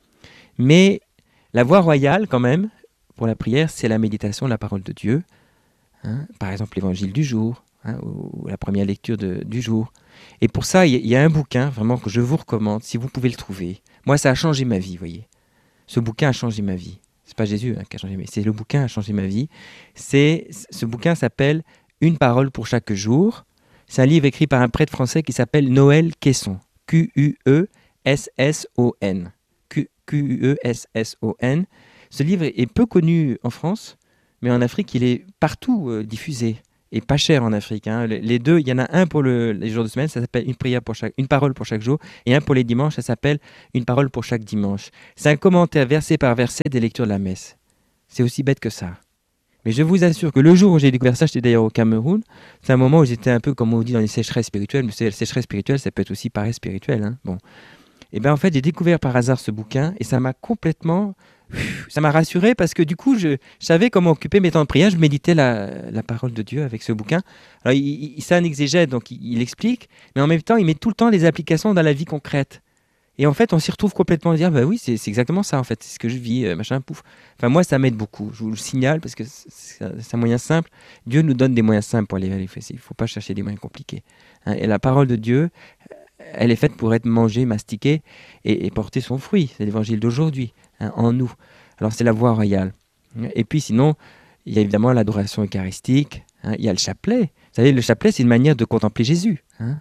Mais la voie royale, quand même, pour la prière, c'est la méditation de la parole de Dieu. Hein, par exemple, l'évangile du jour, hein, ou la première lecture de, du jour. Et pour ça, il y, y a un bouquin vraiment que je vous recommande, si vous pouvez le trouver. Moi, ça a changé ma vie, vous voyez. Ce bouquin a changé ma vie. C'est pas Jésus hein, qui a changé ma vie, c'est le bouquin qui a changé ma vie. C'est, ce bouquin s'appelle « Une parole pour chaque jour ». C'est un livre écrit par un prêtre français qui s'appelle Noël Quesson. Q U E S S O N. Q U E S S O N. Ce livre est peu connu en France, mais en Afrique, il est partout euh, diffusé. et pas cher en Afrique. Hein. Les deux, il y en a un pour le, les jours de semaine, ça s'appelle une prière pour chaque, une parole pour chaque jour, et un pour les dimanches, ça s'appelle une parole pour chaque dimanche. C'est un commentaire verset par verset des lectures de la messe. C'est aussi bête que ça. Mais je vous assure que le jour où j'ai découvert ça, j'étais d'ailleurs au Cameroun, c'est un moment où j'étais un peu, comme on dit, dans les sécheresses spirituelles. Mais la sécheresse spirituelle, ça peut être aussi paresse spirituelle. Hein. Bon. Et bien en fait, j'ai découvert par hasard ce bouquin et ça m'a complètement... Ça m'a rassuré parce que du coup, je, je savais comment occuper mes temps de prière. Je méditais la, la parole de Dieu avec ce bouquin. Alors, il, il, c'est un exégète, donc il, il explique, mais en même temps, il met tout le temps les applications dans la vie concrète. Et en fait, on s'y retrouve complètement à dire, bah oui, c'est, c'est exactement ça, en fait, c'est ce que je vis, euh, machin, pouf. Enfin, moi, ça m'aide beaucoup, je vous le signale, parce que c'est, c'est un moyen simple. Dieu nous donne des moyens simples pour aller vers les faits. Il ne faut pas chercher des moyens compliqués. Hein. Et la parole de Dieu, elle est faite pour être mangée, mastiquée et, et porter son fruit. C'est l'évangile d'aujourd'hui, hein, en nous. Alors, c'est la voie royale. Et puis, sinon, il y a évidemment l'adoration eucharistique, hein, il y a le chapelet. Vous savez, le chapelet, c'est une manière de contempler Jésus. Hein.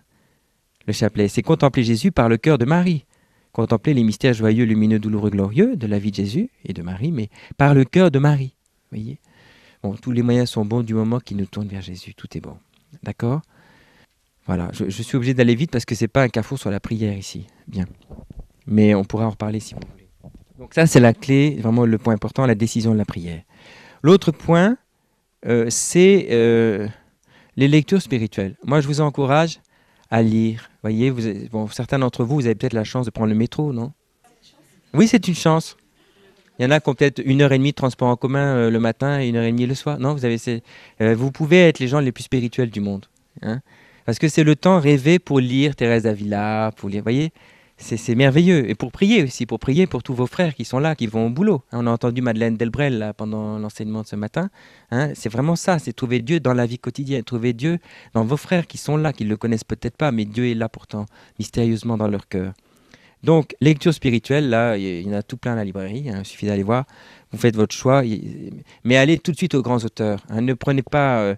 Le chapelet, c'est contempler Jésus par le cœur de Marie. Contempler les mystères joyeux, lumineux, douloureux, glorieux de la vie de Jésus et de Marie, mais par le cœur de Marie. Voyez, bon, tous les moyens sont bons du moment qu'ils nous tournent vers Jésus. Tout est bon. D'accord ? Voilà, je, je suis obligé d'aller vite parce que ce n'est pas un carrefour sur la prière ici. Bien. Mais on pourra en reparler si vous voulez. Donc ça, c'est la clé, vraiment le point important, la décision de la prière. L'autre point, euh, c'est euh, les lectures spirituelles. Moi, je vous encourage à lire. Voyez, vous avez, bon, certains d'entre vous, vous avez peut-être la chance de prendre le métro, non ? Oui, c'est une chance. Il y en a qui ont peut-être une heure et demie de transport en commun euh, le matin et une heure et demie le soir. Non, vous avez, c'est, euh, vous pouvez être les gens les plus spirituels du monde. Hein, parce que c'est le temps rêvé pour lire Thérèse d'Avila, pour lire, voyez, c'est, c'est merveilleux. Et pour prier aussi, pour prier pour tous vos frères qui sont là, qui vont au boulot. Hein, on a entendu Madeleine Delbrel là, pendant l'enseignement de ce matin. Hein, c'est vraiment ça, c'est trouver Dieu dans la vie quotidienne, trouver Dieu dans vos frères qui sont là, qui ne le connaissent peut-être pas, mais Dieu est là pourtant, mystérieusement dans leur cœur. Donc, lecture spirituelle, là, il y en a tout plein à la librairie, hein, il suffit d'aller voir, vous faites votre choix, mais allez tout de suite aux grands auteurs. Hein, ne prenez pas euh,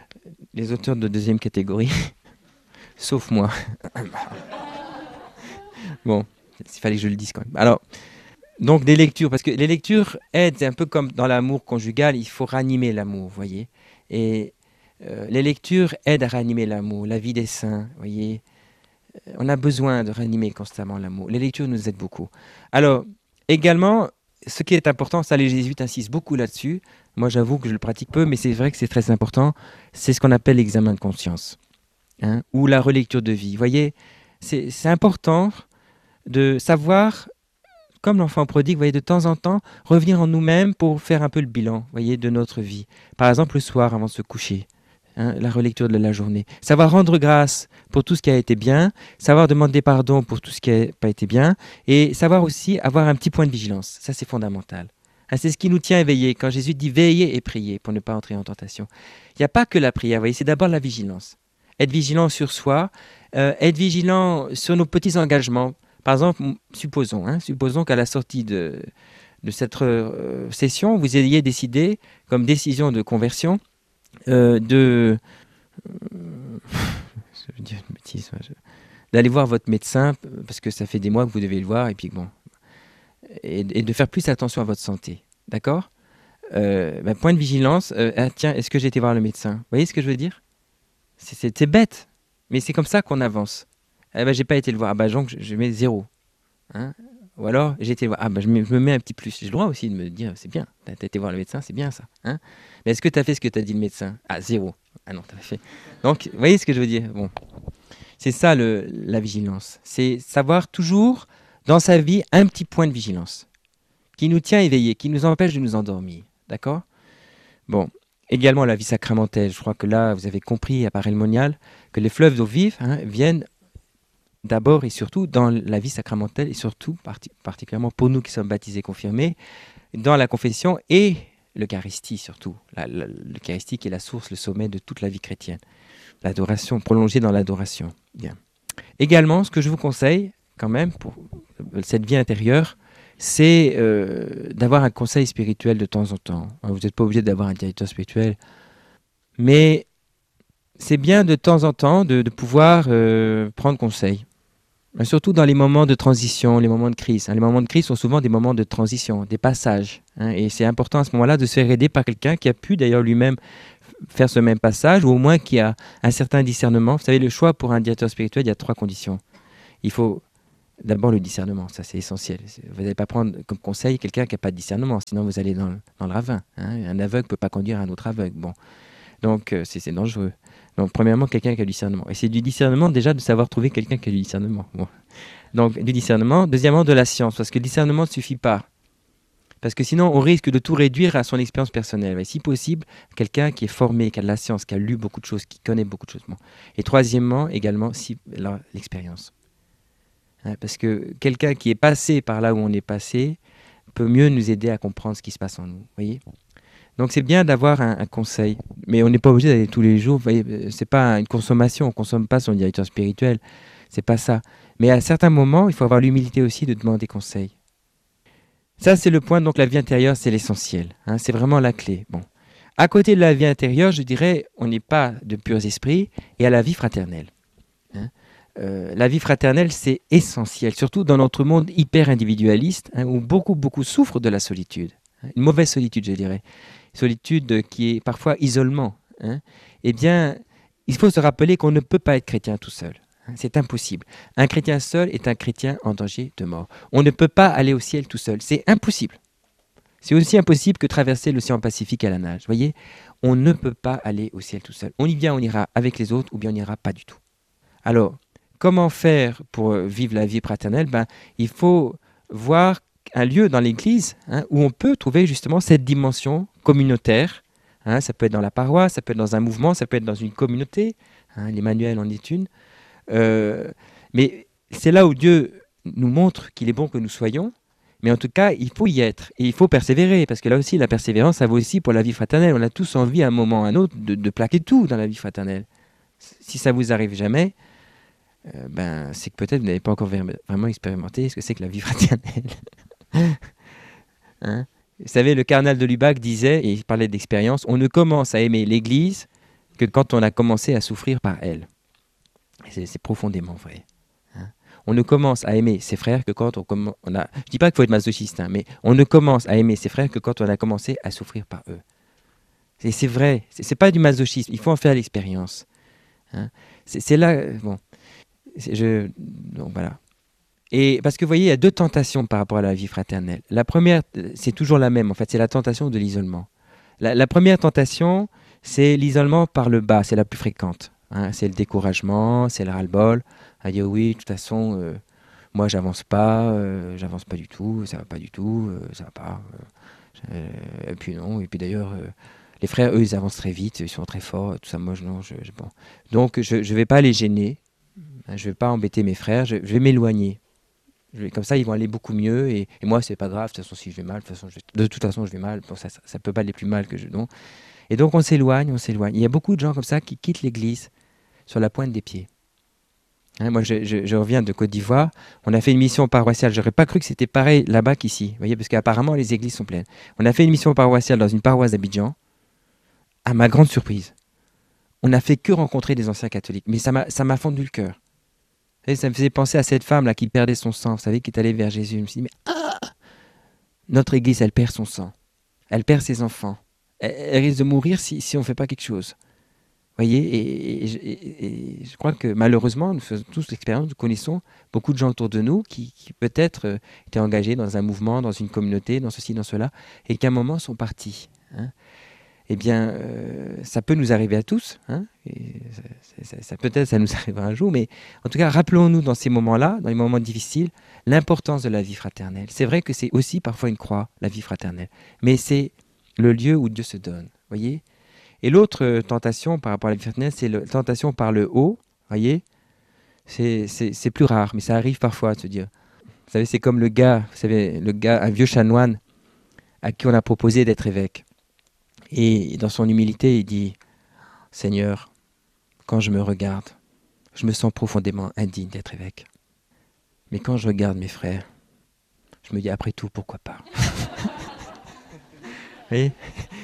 les auteurs de deuxième catégorie, sauf moi. Bon, il fallait que je le dise quand même. Alors, donc des lectures, parce que les lectures aident, c'est un peu comme dans l'amour conjugal, il faut ranimer l'amour, vous voyez. Et euh, les lectures aident à ranimer l'amour, la vie des saints, vous voyez. On a besoin de ranimer constamment l'amour. Les lectures nous aident beaucoup. Alors, également, ce qui est important, ça les jésuites insistent beaucoup là-dessus, moi j'avoue que je le pratique peu, mais c'est vrai que c'est très important, c'est ce qu'on appelle l'examen de conscience, hein, ou la relecture de vie. Vous voyez, c'est, c'est important de savoir, comme l'enfant prodigue, vous voyez, de temps en temps, revenir en nous-mêmes pour faire un peu le bilan, vous voyez, de notre vie. Par exemple, le soir, avant de se coucher, hein, la relecture de la journée. Savoir rendre grâce pour tout ce qui a été bien, savoir demander pardon pour tout ce qui n'a pas été bien, et savoir aussi avoir un petit point de vigilance. Ça, c'est fondamental. Hein, c'est ce qui nous tient éveillés. Quand Jésus dit « veillez et priez » pour ne pas entrer en tentation. Il n'y a pas que la prière, vous voyez, c'est d'abord la vigilance. Être vigilant sur soi, euh, être vigilant sur nos petits engagements. Par exemple, supposons, hein, supposons qu'à la sortie de, de cette euh, session, vous ayez décidé, comme décision de conversion, euh, de, euh, je veux dire une bêtise, je, d'aller voir votre médecin, parce que ça fait des mois que vous devez le voir, et puis bon, et, et de faire plus attention à votre santé, d'accord ? euh, ben, Point de vigilance, euh, ah, tiens, est-ce que j'ai été voir le médecin ? Vous voyez ce que je veux dire ? c'est, c'est, c'est bête, mais c'est comme ça qu'on avance. Eh ben, j'ai pas été le voir. Ah ben, donc, je, je mets zéro. Hein, ou alors, j'ai été le voir. Ah ben, je, me, je me mets un petit plus. J'ai le droit aussi de me dire, c'est bien. T'as, t'as été voir le médecin, c'est bien ça. Hein, mais est-ce que tu as fait ce que t'as dit le médecin ? Ah, zéro. Ah non, t'as fait. Donc, vous voyez ce que je veux dire ? Bon, c'est ça le, la vigilance. C'est savoir toujours, dans sa vie, un petit point de vigilance qui nous tient éveillés, qui nous empêche de nous endormir. D'accord ? Bon. Également la vie sacramentelle. Je crois que là, vous avez compris à Parel Monial que les fleuves d'eau vive, hein, viennent d'abord et surtout dans la vie sacramentelle et surtout parti- particulièrement pour nous qui sommes baptisés confirmés, dans la confession et l'Eucharistie surtout. La, la, L'Eucharistie qui est la source, le sommet de toute la vie chrétienne. L'adoration, prolongée dans l'adoration. Bien. Également, ce que je vous conseille quand même pour cette vie intérieure, c'est euh, d'avoir un conseil spirituel de temps en temps. Vous n'êtes pas obligé d'avoir un directeur spirituel, mais c'est bien de temps en temps de, de pouvoir euh, prendre conseil. Surtout dans les moments de transition, les moments de crise. Hein. Les moments de crise sont souvent des moments de transition, des passages. Hein. Et c'est important à ce moment-là de se faire aider par quelqu'un qui a pu d'ailleurs lui-même faire ce même passage, ou au moins qui a un certain discernement. Vous savez, le choix pour un directeur spirituel, il y a trois conditions. Il faut d'abord le discernement, ça c'est essentiel. Vous n'allez pas prendre comme conseil quelqu'un qui n'a pas de discernement, sinon vous allez dans le, dans le ravin. Hein. Un aveugle ne peut pas conduire un autre aveugle. Bon. Donc euh, c'est, c'est dangereux. Donc premièrement, quelqu'un qui a du discernement. Et c'est du discernement déjà de savoir trouver quelqu'un qui a du discernement. Bon. Donc du discernement. Deuxièmement, de la science, parce que le discernement ne suffit pas. Parce que sinon, on risque de tout réduire à son expérience personnelle. Et si possible, quelqu'un qui est formé, qui a de la science, qui a lu beaucoup de choses, qui connaît beaucoup de choses. Bon. Et troisièmement, également, si, là, l'expérience. Hein, parce que quelqu'un qui est passé par là où on est passé peut mieux nous aider à comprendre ce qui se passe en nous. Voyez ? Donc c'est bien d'avoir un, un conseil, mais on n'est pas obligé d'aller tous les jours. Vous voyez, c'est pas une consommation, on ne consomme pas son directeur spirituel. C'est pas ça. Mais à certains moments, il faut avoir l'humilité aussi de demander conseil. Ça, c'est le point. Donc la vie intérieure, c'est l'essentiel. Hein, c'est vraiment la clé. Bon. À côté de la vie intérieure, je dirais, on n'est pas de purs esprits, et à la vie fraternelle. Hein. Euh, la vie fraternelle, c'est essentiel, surtout dans notre monde hyper individualiste, hein, où beaucoup, beaucoup souffrent de la solitude. Hein, une mauvaise solitude, je dirais. Solitude qui est parfois isolement. Hein. Eh bien, il faut se rappeler qu'on ne peut pas être chrétien tout seul. Hein, c'est impossible. Un chrétien seul est un chrétien en danger de mort. On ne peut pas aller au ciel tout seul. C'est impossible. C'est aussi impossible que traverser l'océan Pacifique à la nage. Vous voyez, on ne peut pas aller au ciel tout seul. On y vient, on ira avec les autres, ou bien on n'ira pas du tout. Alors, comment faire pour vivre la vie fraternelle ? Ben, il faut voir un lieu dans l'Église, hein, où on peut trouver justement cette dimension communautaire. Hein, ça peut être dans la paroisse, ça peut être dans un mouvement, ça peut être dans une communauté. Hein, L'Emmanuel en est une. Euh, mais c'est là où Dieu nous montre qu'il est bon que nous soyons. Mais en tout cas, il faut y être. Et il faut persévérer. Parce que là aussi, la persévérance, ça vaut aussi pour la vie fraternelle. On a tous envie, à un moment ou à un autre, de, de plaquer tout dans la vie fraternelle. Si ça ne vous arrive jamais, euh, ben, c'est que peut-être vous n'avez pas encore vraiment expérimenté ce que c'est que la vie fraternelle. Hein? Vous savez, le cardinal de Lubac disait, et il parlait d'expérience, on ne commence à aimer l'Église que quand on a commencé à souffrir par elle. C'est, c'est profondément vrai. Hein? On ne commence à aimer ses frères que quand on, comm- on a... Je ne dis pas qu'il faut être masochiste, hein, mais on ne commence à aimer ses frères que quand on a commencé à souffrir par eux. C'est, c'est vrai, c'est, c'est pas du masochisme, il faut en faire l'expérience. Hein? C'est, c'est là... Bon, c'est, je... Donc voilà. Et parce que vous voyez, il y a deux tentations par rapport à la vie fraternelle. La première, c'est toujours la même, en fait, c'est la tentation de l'isolement. La, la première tentation, c'est l'isolement par le bas, c'est la plus fréquente. Hein, c'est le découragement, c'est le ras-le-bol. À dire oui, de toute façon, euh, moi j'avance pas, euh, j'avance pas du tout, ça va pas du tout, euh, ça va pas. Euh, et puis non, et puis d'ailleurs, euh, les frères, eux, ils avancent très vite, ils sont très forts, tout ça, moi je, non, je, je, bon. Donc je ne vais pas les gêner, hein, je vais pas embêter mes frères, je, je vais m'éloigner. Je vais, comme ça, ils vont aller beaucoup mieux, et, et moi, c'est pas grave, de toute façon, si je vais mal, de toute façon, je, de toute façon, je vais mal, bon, ça, ça, ça peut pas aller plus mal que je. Non. Et donc on s'éloigne, on s'éloigne. Il y a beaucoup de gens comme ça qui quittent l'église sur la pointe des pieds. Hein, moi, je, je, je reviens de Côte d'Ivoire. On a fait une mission paroissiale. J'aurais pas cru que c'était pareil là-bas qu'ici. Vous voyez, parce qu'apparemment, les églises sont pleines. On a fait une mission paroissiale dans une paroisse d'Abidjan. À ma grande surprise, on n'a fait que rencontrer des anciens catholiques. Mais ça m'a, ça m'a fondu le cœur. Vous savez, ça me faisait penser à cette femme-là qui perdait son sang, vous savez, qui est allée vers Jésus. Je me suis dit, mais ah, notre église, elle perd son sang. Elle perd ses enfants. Elle, elle risque de mourir si, si on ne fait pas quelque chose. Vous voyez, et, et, et, et je crois que malheureusement, nous faisons tous l'expérience, nous connaissons beaucoup de gens autour de nous qui, qui peut-être euh, étaient engagés dans un mouvement, dans une communauté, dans ceci, dans cela, et qu'à un moment sont partis. Hein. Eh bien, euh, ça peut nous arriver à tous. Hein, et ça, ça, ça, peut-être ça nous arrivera un jour, mais en tout cas, rappelons-nous dans ces moments-là, dans les moments difficiles, l'importance de la vie fraternelle. C'est vrai que c'est aussi parfois une croix, la vie fraternelle, mais c'est le lieu où Dieu se donne. Voyez. Et l'autre tentation par rapport à la vie fraternelle, c'est la tentation par le haut. Voyez, c'est, c'est, c'est plus rare, mais ça arrive parfois de se dire. Vous savez, c'est comme le gars, vous savez, le gars, un vieux chanoine à qui on a proposé d'être évêque. Et dans son humilité, il dit « Seigneur, quand je me regarde, je me sens profondément indigne d'être évêque. Mais quand je regarde mes frères, je me dis après tout, pourquoi pas ?» Vous voyez,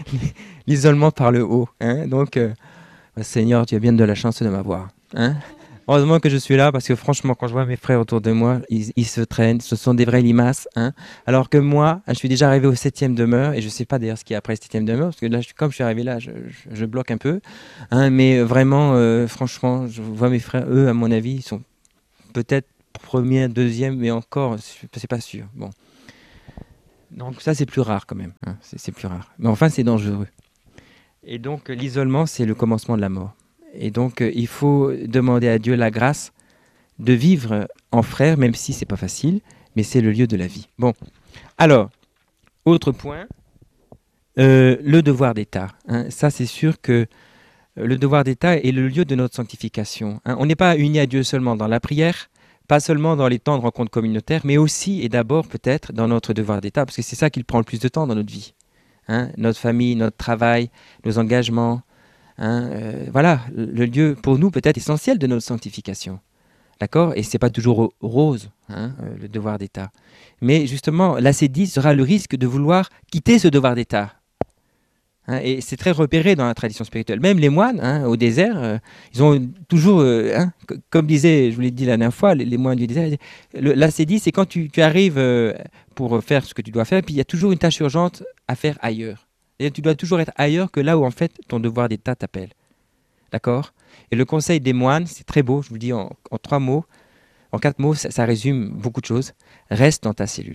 l'isolement par le haut. Hein. Donc, euh, Seigneur, tu as bien de la chance de m'avoir. Hein. Heureusement que je suis là parce que franchement, quand je vois mes frères autour de moi, ils, ils se traînent, ce sont des vrais limaces. Hein. Alors que moi, je suis déjà arrivé au septième demeure et je ne sais pas d'ailleurs ce qu'il y a après le septième demeure parce que là, je, comme je suis arrivé là, je, je, je bloque un peu. Hein, mais vraiment, euh, franchement, je vois mes frères, eux, à mon avis, ils sont peut-être premier, deuxième, mais encore, c'est pas sûr. Bon. Donc ça, c'est plus rare quand même. Hein, c'est plus rare. Mais enfin, c'est dangereux. Et donc, l'isolement, c'est le commencement de la mort. Et donc, euh, il faut demander à Dieu la grâce de vivre en frère, même si c'est pas facile, mais c'est le lieu de la vie. Bon, alors, autre point, euh, le devoir d'État. Hein. Ça, c'est sûr que euh, le devoir d'État est le lieu de notre sanctification. Hein. On n'est pas unis à Dieu seulement dans la prière, pas seulement dans les temps de rencontres communautaires, mais aussi et d'abord peut-être dans notre devoir d'État, parce que c'est ça qui prend le plus de temps dans notre vie. Hein. Notre famille, notre travail, nos engagements. Hein. Euh, voilà, le lieu pour nous peut-être essentiel de notre sanctification. D'accord? Et ce n'est pas toujours rose, hein, euh, le devoir d'État. Mais justement, l'ascédie sera le risque de vouloir quitter ce devoir d'État. Hein, et c'est très repéré dans la tradition spirituelle. Même les moines, hein, au désert, euh, ils ont toujours, euh, hein, comme disait, je vous l'ai dit la dernière fois, les, les moines du désert, l'ascédie, c'est quand tu, tu arrives euh, pour faire ce que tu dois faire, puis il y a toujours une tâche urgente à faire ailleurs. Et tu dois toujours être ailleurs que là où en fait ton devoir d'État t'appelle. D'accord? Et le conseil des moines, c'est très beau, je vous le dis en, en trois mots, en quatre mots, ça, ça résume beaucoup de choses. Reste dans ta cellule.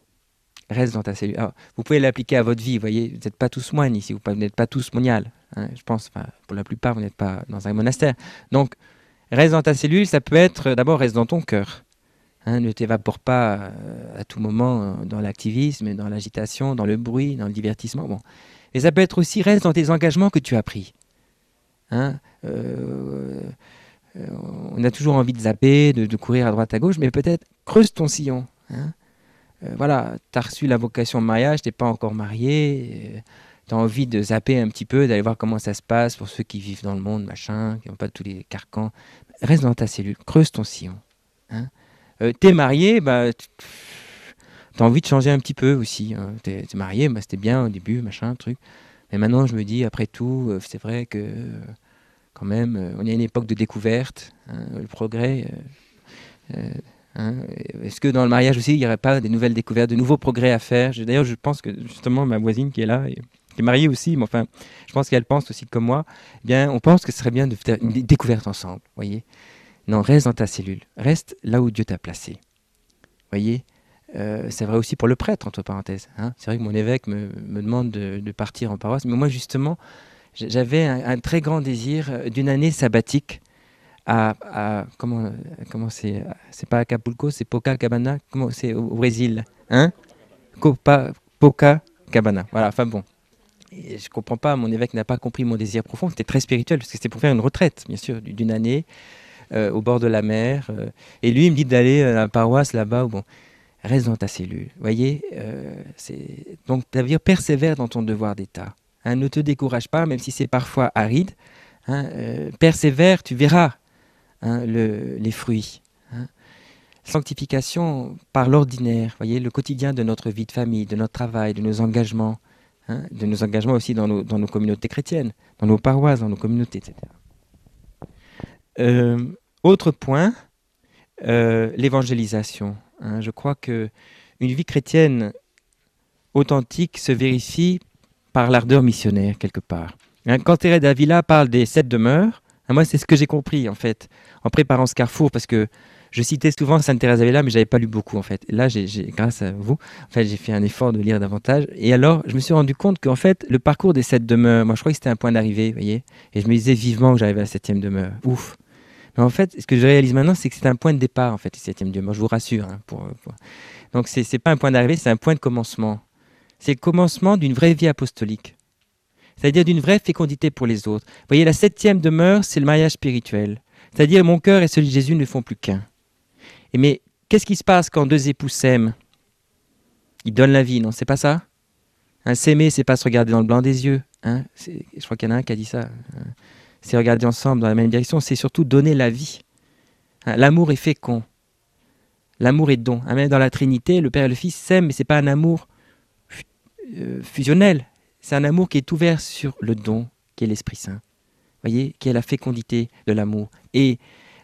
Reste dans ta cellule. Alors, vous pouvez l'appliquer à votre vie, vous voyez, vous n'êtes pas tous moines ici, vous n'êtes pas tous moniales. Hein, je pense, pour la plupart, vous n'êtes pas dans un monastère. Donc, reste dans ta cellule, ça peut être, d'abord, reste dans ton cœur. Hein, ne t'évapore pas euh, à tout moment euh, dans l'activisme, dans l'agitation, dans le bruit, dans le divertissement. Bon. Et ça peut être aussi, reste dans tes engagements que tu as pris. Hein, euh, euh, on a toujours envie de zapper, de, de courir à droite à gauche, mais peut-être creuse ton sillon. Hein. Euh, voilà, tu as reçu la vocation de mariage, tu n'es pas encore marié, euh, tu as envie de zapper un petit peu, d'aller voir comment ça se passe pour ceux qui vivent dans le monde, machin, qui n'ont pas tous les carcans. Reste dans ta cellule, creuse ton sillon. Hein. Euh, tu es marié, bah, tu as envie de changer un petit peu aussi. Hein. Tu es marié, bah, c'était bien au début, machin, truc. Mais maintenant, je me dis, après tout, euh, c'est vrai que euh, quand même, euh, on est à une époque de découverte, hein, le progrès. Euh, euh, hein, est-ce que dans le mariage aussi, il n'y aurait pas des nouvelles découvertes, de nouveaux progrès à faire? D'ailleurs, je pense que justement, ma voisine qui est là, et, qui est mariée aussi, mais enfin, je pense qu'elle pense aussi comme moi, eh bien, on pense que ce serait bien de faire une découverte ensemble, voyez. Non, reste dans ta cellule, reste là où Dieu t'a placé, voyez. Euh, c'est vrai aussi pour le prêtre, entre parenthèses. Hein. C'est vrai que mon évêque me, me demande de, de partir en paroisse, mais moi, justement, j'avais un, un très grand désir d'une année sabbatique à, à comment comment c'est c'est pas Acapulco, c'est Copacabana, comment c'est au, au Brésil, hein? Copa, Copacabana. Voilà, enfin bon. Et je comprends pas, mon évêque n'a pas compris mon désir profond, c'était très spirituel parce que c'était pour faire une retraite, bien sûr, d'une année euh, au bord de la mer euh, et lui il me dit d'aller à la paroisse là-bas où bon, reste dans ta cellule. Vous voyez, euh, c'est donc ça veut dire persévère dans ton devoir d'État. Hein, ne te décourage pas, même si c'est parfois aride. Hein, euh, persévère, tu verras hein, le, les fruits. Hein. Sanctification par l'ordinaire, voyez, le quotidien de notre vie de famille, de notre travail, de nos engagements, hein, de nos engagements aussi dans nos, dans nos communautés chrétiennes, dans nos paroisses, dans nos communautés, et cetera. Euh, autre point, euh, l'évangélisation. Hein, je crois que une vie chrétienne authentique se vérifie par l'ardeur missionnaire, quelque part. Hein, quand Thérèse d'Avila parle des sept demeures, hein, moi, c'est ce que j'ai compris, en fait, en préparant ce carrefour, parce que je citais souvent Sainte Thérèse d'Avila, mais je n'avais pas lu beaucoup, en fait. Et là, j'ai, j'ai, grâce à vous, en fait, j'ai fait un effort de lire davantage. Et alors, je me suis rendu compte qu'en fait, le parcours des sept demeures, moi, je crois que c'était un point d'arrivée, vous voyez. Et je me disais vivement que j'arrivais à la septième demeure. Ouf. Mais en fait, ce que je réalise maintenant, c'est que c'est un point de départ, en fait, la septième demeure. Je vous rassure. Hein, pour, pour... Donc, c'est, c'est pas un point d'arrivée, c'est un point de commencement. C'est le commencement d'une vraie vie apostolique. C'est-à-dire d'une vraie fécondité pour les autres. Vous voyez, la septième demeure, c'est le mariage spirituel. C'est-à-dire mon cœur et celui de Jésus ne font plus qu'un. Et mais qu'est-ce qui se passe quand deux époux s'aiment? Ils donnent la vie, non? C'est pas ça? Hein, s'aimer, c'est pas se regarder dans le blanc des yeux. Hein, c'est, je crois qu'il y en a un qui a dit ça. Hein, c'est regarder ensemble dans la même direction. C'est surtout donner la vie. Hein, l'amour est fécond. L'amour est don. Hein, même dans la Trinité, le Père et le Fils s'aiment, mais c'est pas un amour euh, fusionnel. C'est un amour qui est ouvert sur le don, qui est l'Esprit Saint. Vous voyez, qui est la fécondité de l'amour. Et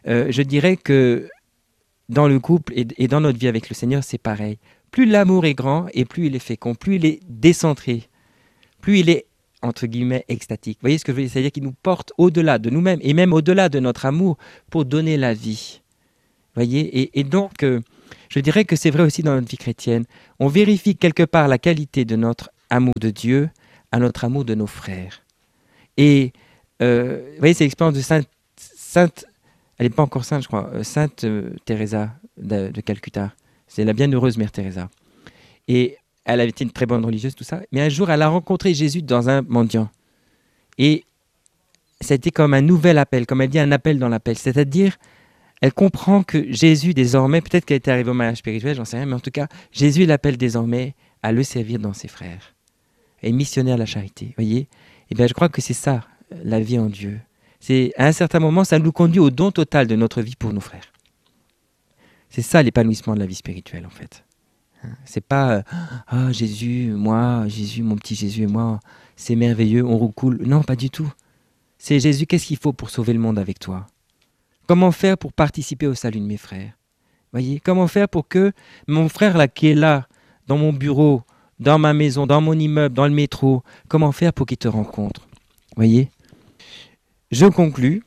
euh, je dirais que dans le couple et, et dans notre vie avec le Seigneur, c'est pareil. Plus l'amour est grand et plus il est fécond, plus il est décentré, plus il est, entre guillemets, extatique. Vous voyez ce que je veux dire? C'est-à-dire qu'il nous porte au-delà de nous-mêmes et même au-delà de notre amour pour donner la vie. Vous voyez? Et, et donc, euh, je dirais que c'est vrai aussi dans notre vie chrétienne. On vérifie quelque part la qualité de notre amour de Dieu à notre amour de nos frères. Et, euh, vous voyez, c'est l'expérience de Sainte, Sainte elle n'est pas encore sainte, je crois, euh, Sainte euh, Teresa de, de Calcutta. C'est la bienheureuse Mère Teresa. Et elle avait été une très bonne religieuse, tout ça. Mais un jour, elle a rencontré Jésus dans un mendiant. Et ça a été comme un nouvel appel, comme elle dit, un appel dans l'appel. C'est-à-dire, elle comprend que Jésus, désormais, peut-être qu'elle était arrivée au mariage spirituel, j'en sais rien, mais en tout cas, Jésus l'appelle désormais à le servir dans ses frères. Et missionnaire à la charité, voyez? Et bien, je crois que c'est ça, la vie en Dieu. C'est, à un certain moment, ça nous conduit au don total de notre vie pour nos frères. C'est ça l'épanouissement de la vie spirituelle, en fait. C'est pas « Ah, Jésus, moi, Jésus, mon petit Jésus et moi, c'est merveilleux, on roucoule. » Non, pas du tout. C'est Jésus, qu'est-ce qu'il faut pour sauver le monde avec toi? Comment faire pour participer au salut de mes frères? Voyez, comment faire pour que mon frère là, qui est là, dans mon bureau, dans ma maison, dans mon immeuble, dans le métro, comment faire pour qu'il te rencontre? Voyez? Je conclus.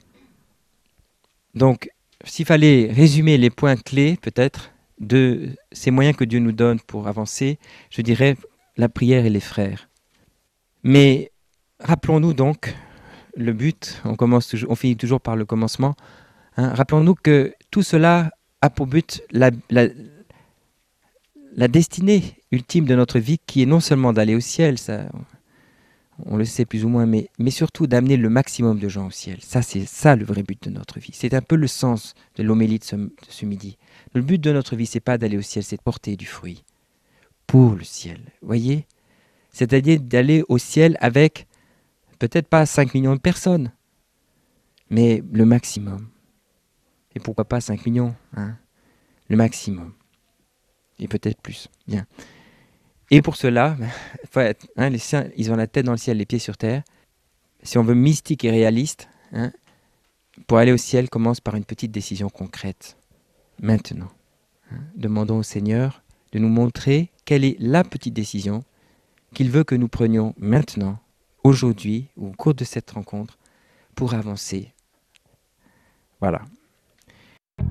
Donc, s'il fallait résumer les points clés, peut-être, de ces moyens que Dieu nous donne pour avancer, je dirais la prière et les frères. Mais rappelons-nous donc le but, on, commence toujours, on finit toujours par le commencement, hein, rappelons-nous que tout cela a pour but la, la, la destinée ultime de notre vie qui est non seulement d'aller au ciel, ça, on le sait plus ou moins, mais, mais surtout d'amener le maximum de gens au ciel. Ça, c'est ça le vrai but de notre vie. C'est un peu le sens de l'homélie de ce, de ce midi. Le but de notre vie, c'est pas d'aller au ciel, c'est de porter du fruit pour le ciel. Voyez? C'est-à-dire d'aller au ciel avec peut-être pas cinq millions de personnes, mais le maximum. Et pourquoi pas cinq millions, hein? Le maximum. Et peut-être plus. Bien. Et pour cela, faut être, hein, les saints, ils ont la tête dans le ciel, les pieds sur terre. Si on veut mystique et réaliste, hein, pour aller au ciel, commence par une petite décision concrète. Maintenant. Hein, demandons au Seigneur de nous montrer quelle est la petite décision qu'il veut que nous prenions maintenant, aujourd'hui, ou au cours de cette rencontre, pour avancer. Voilà.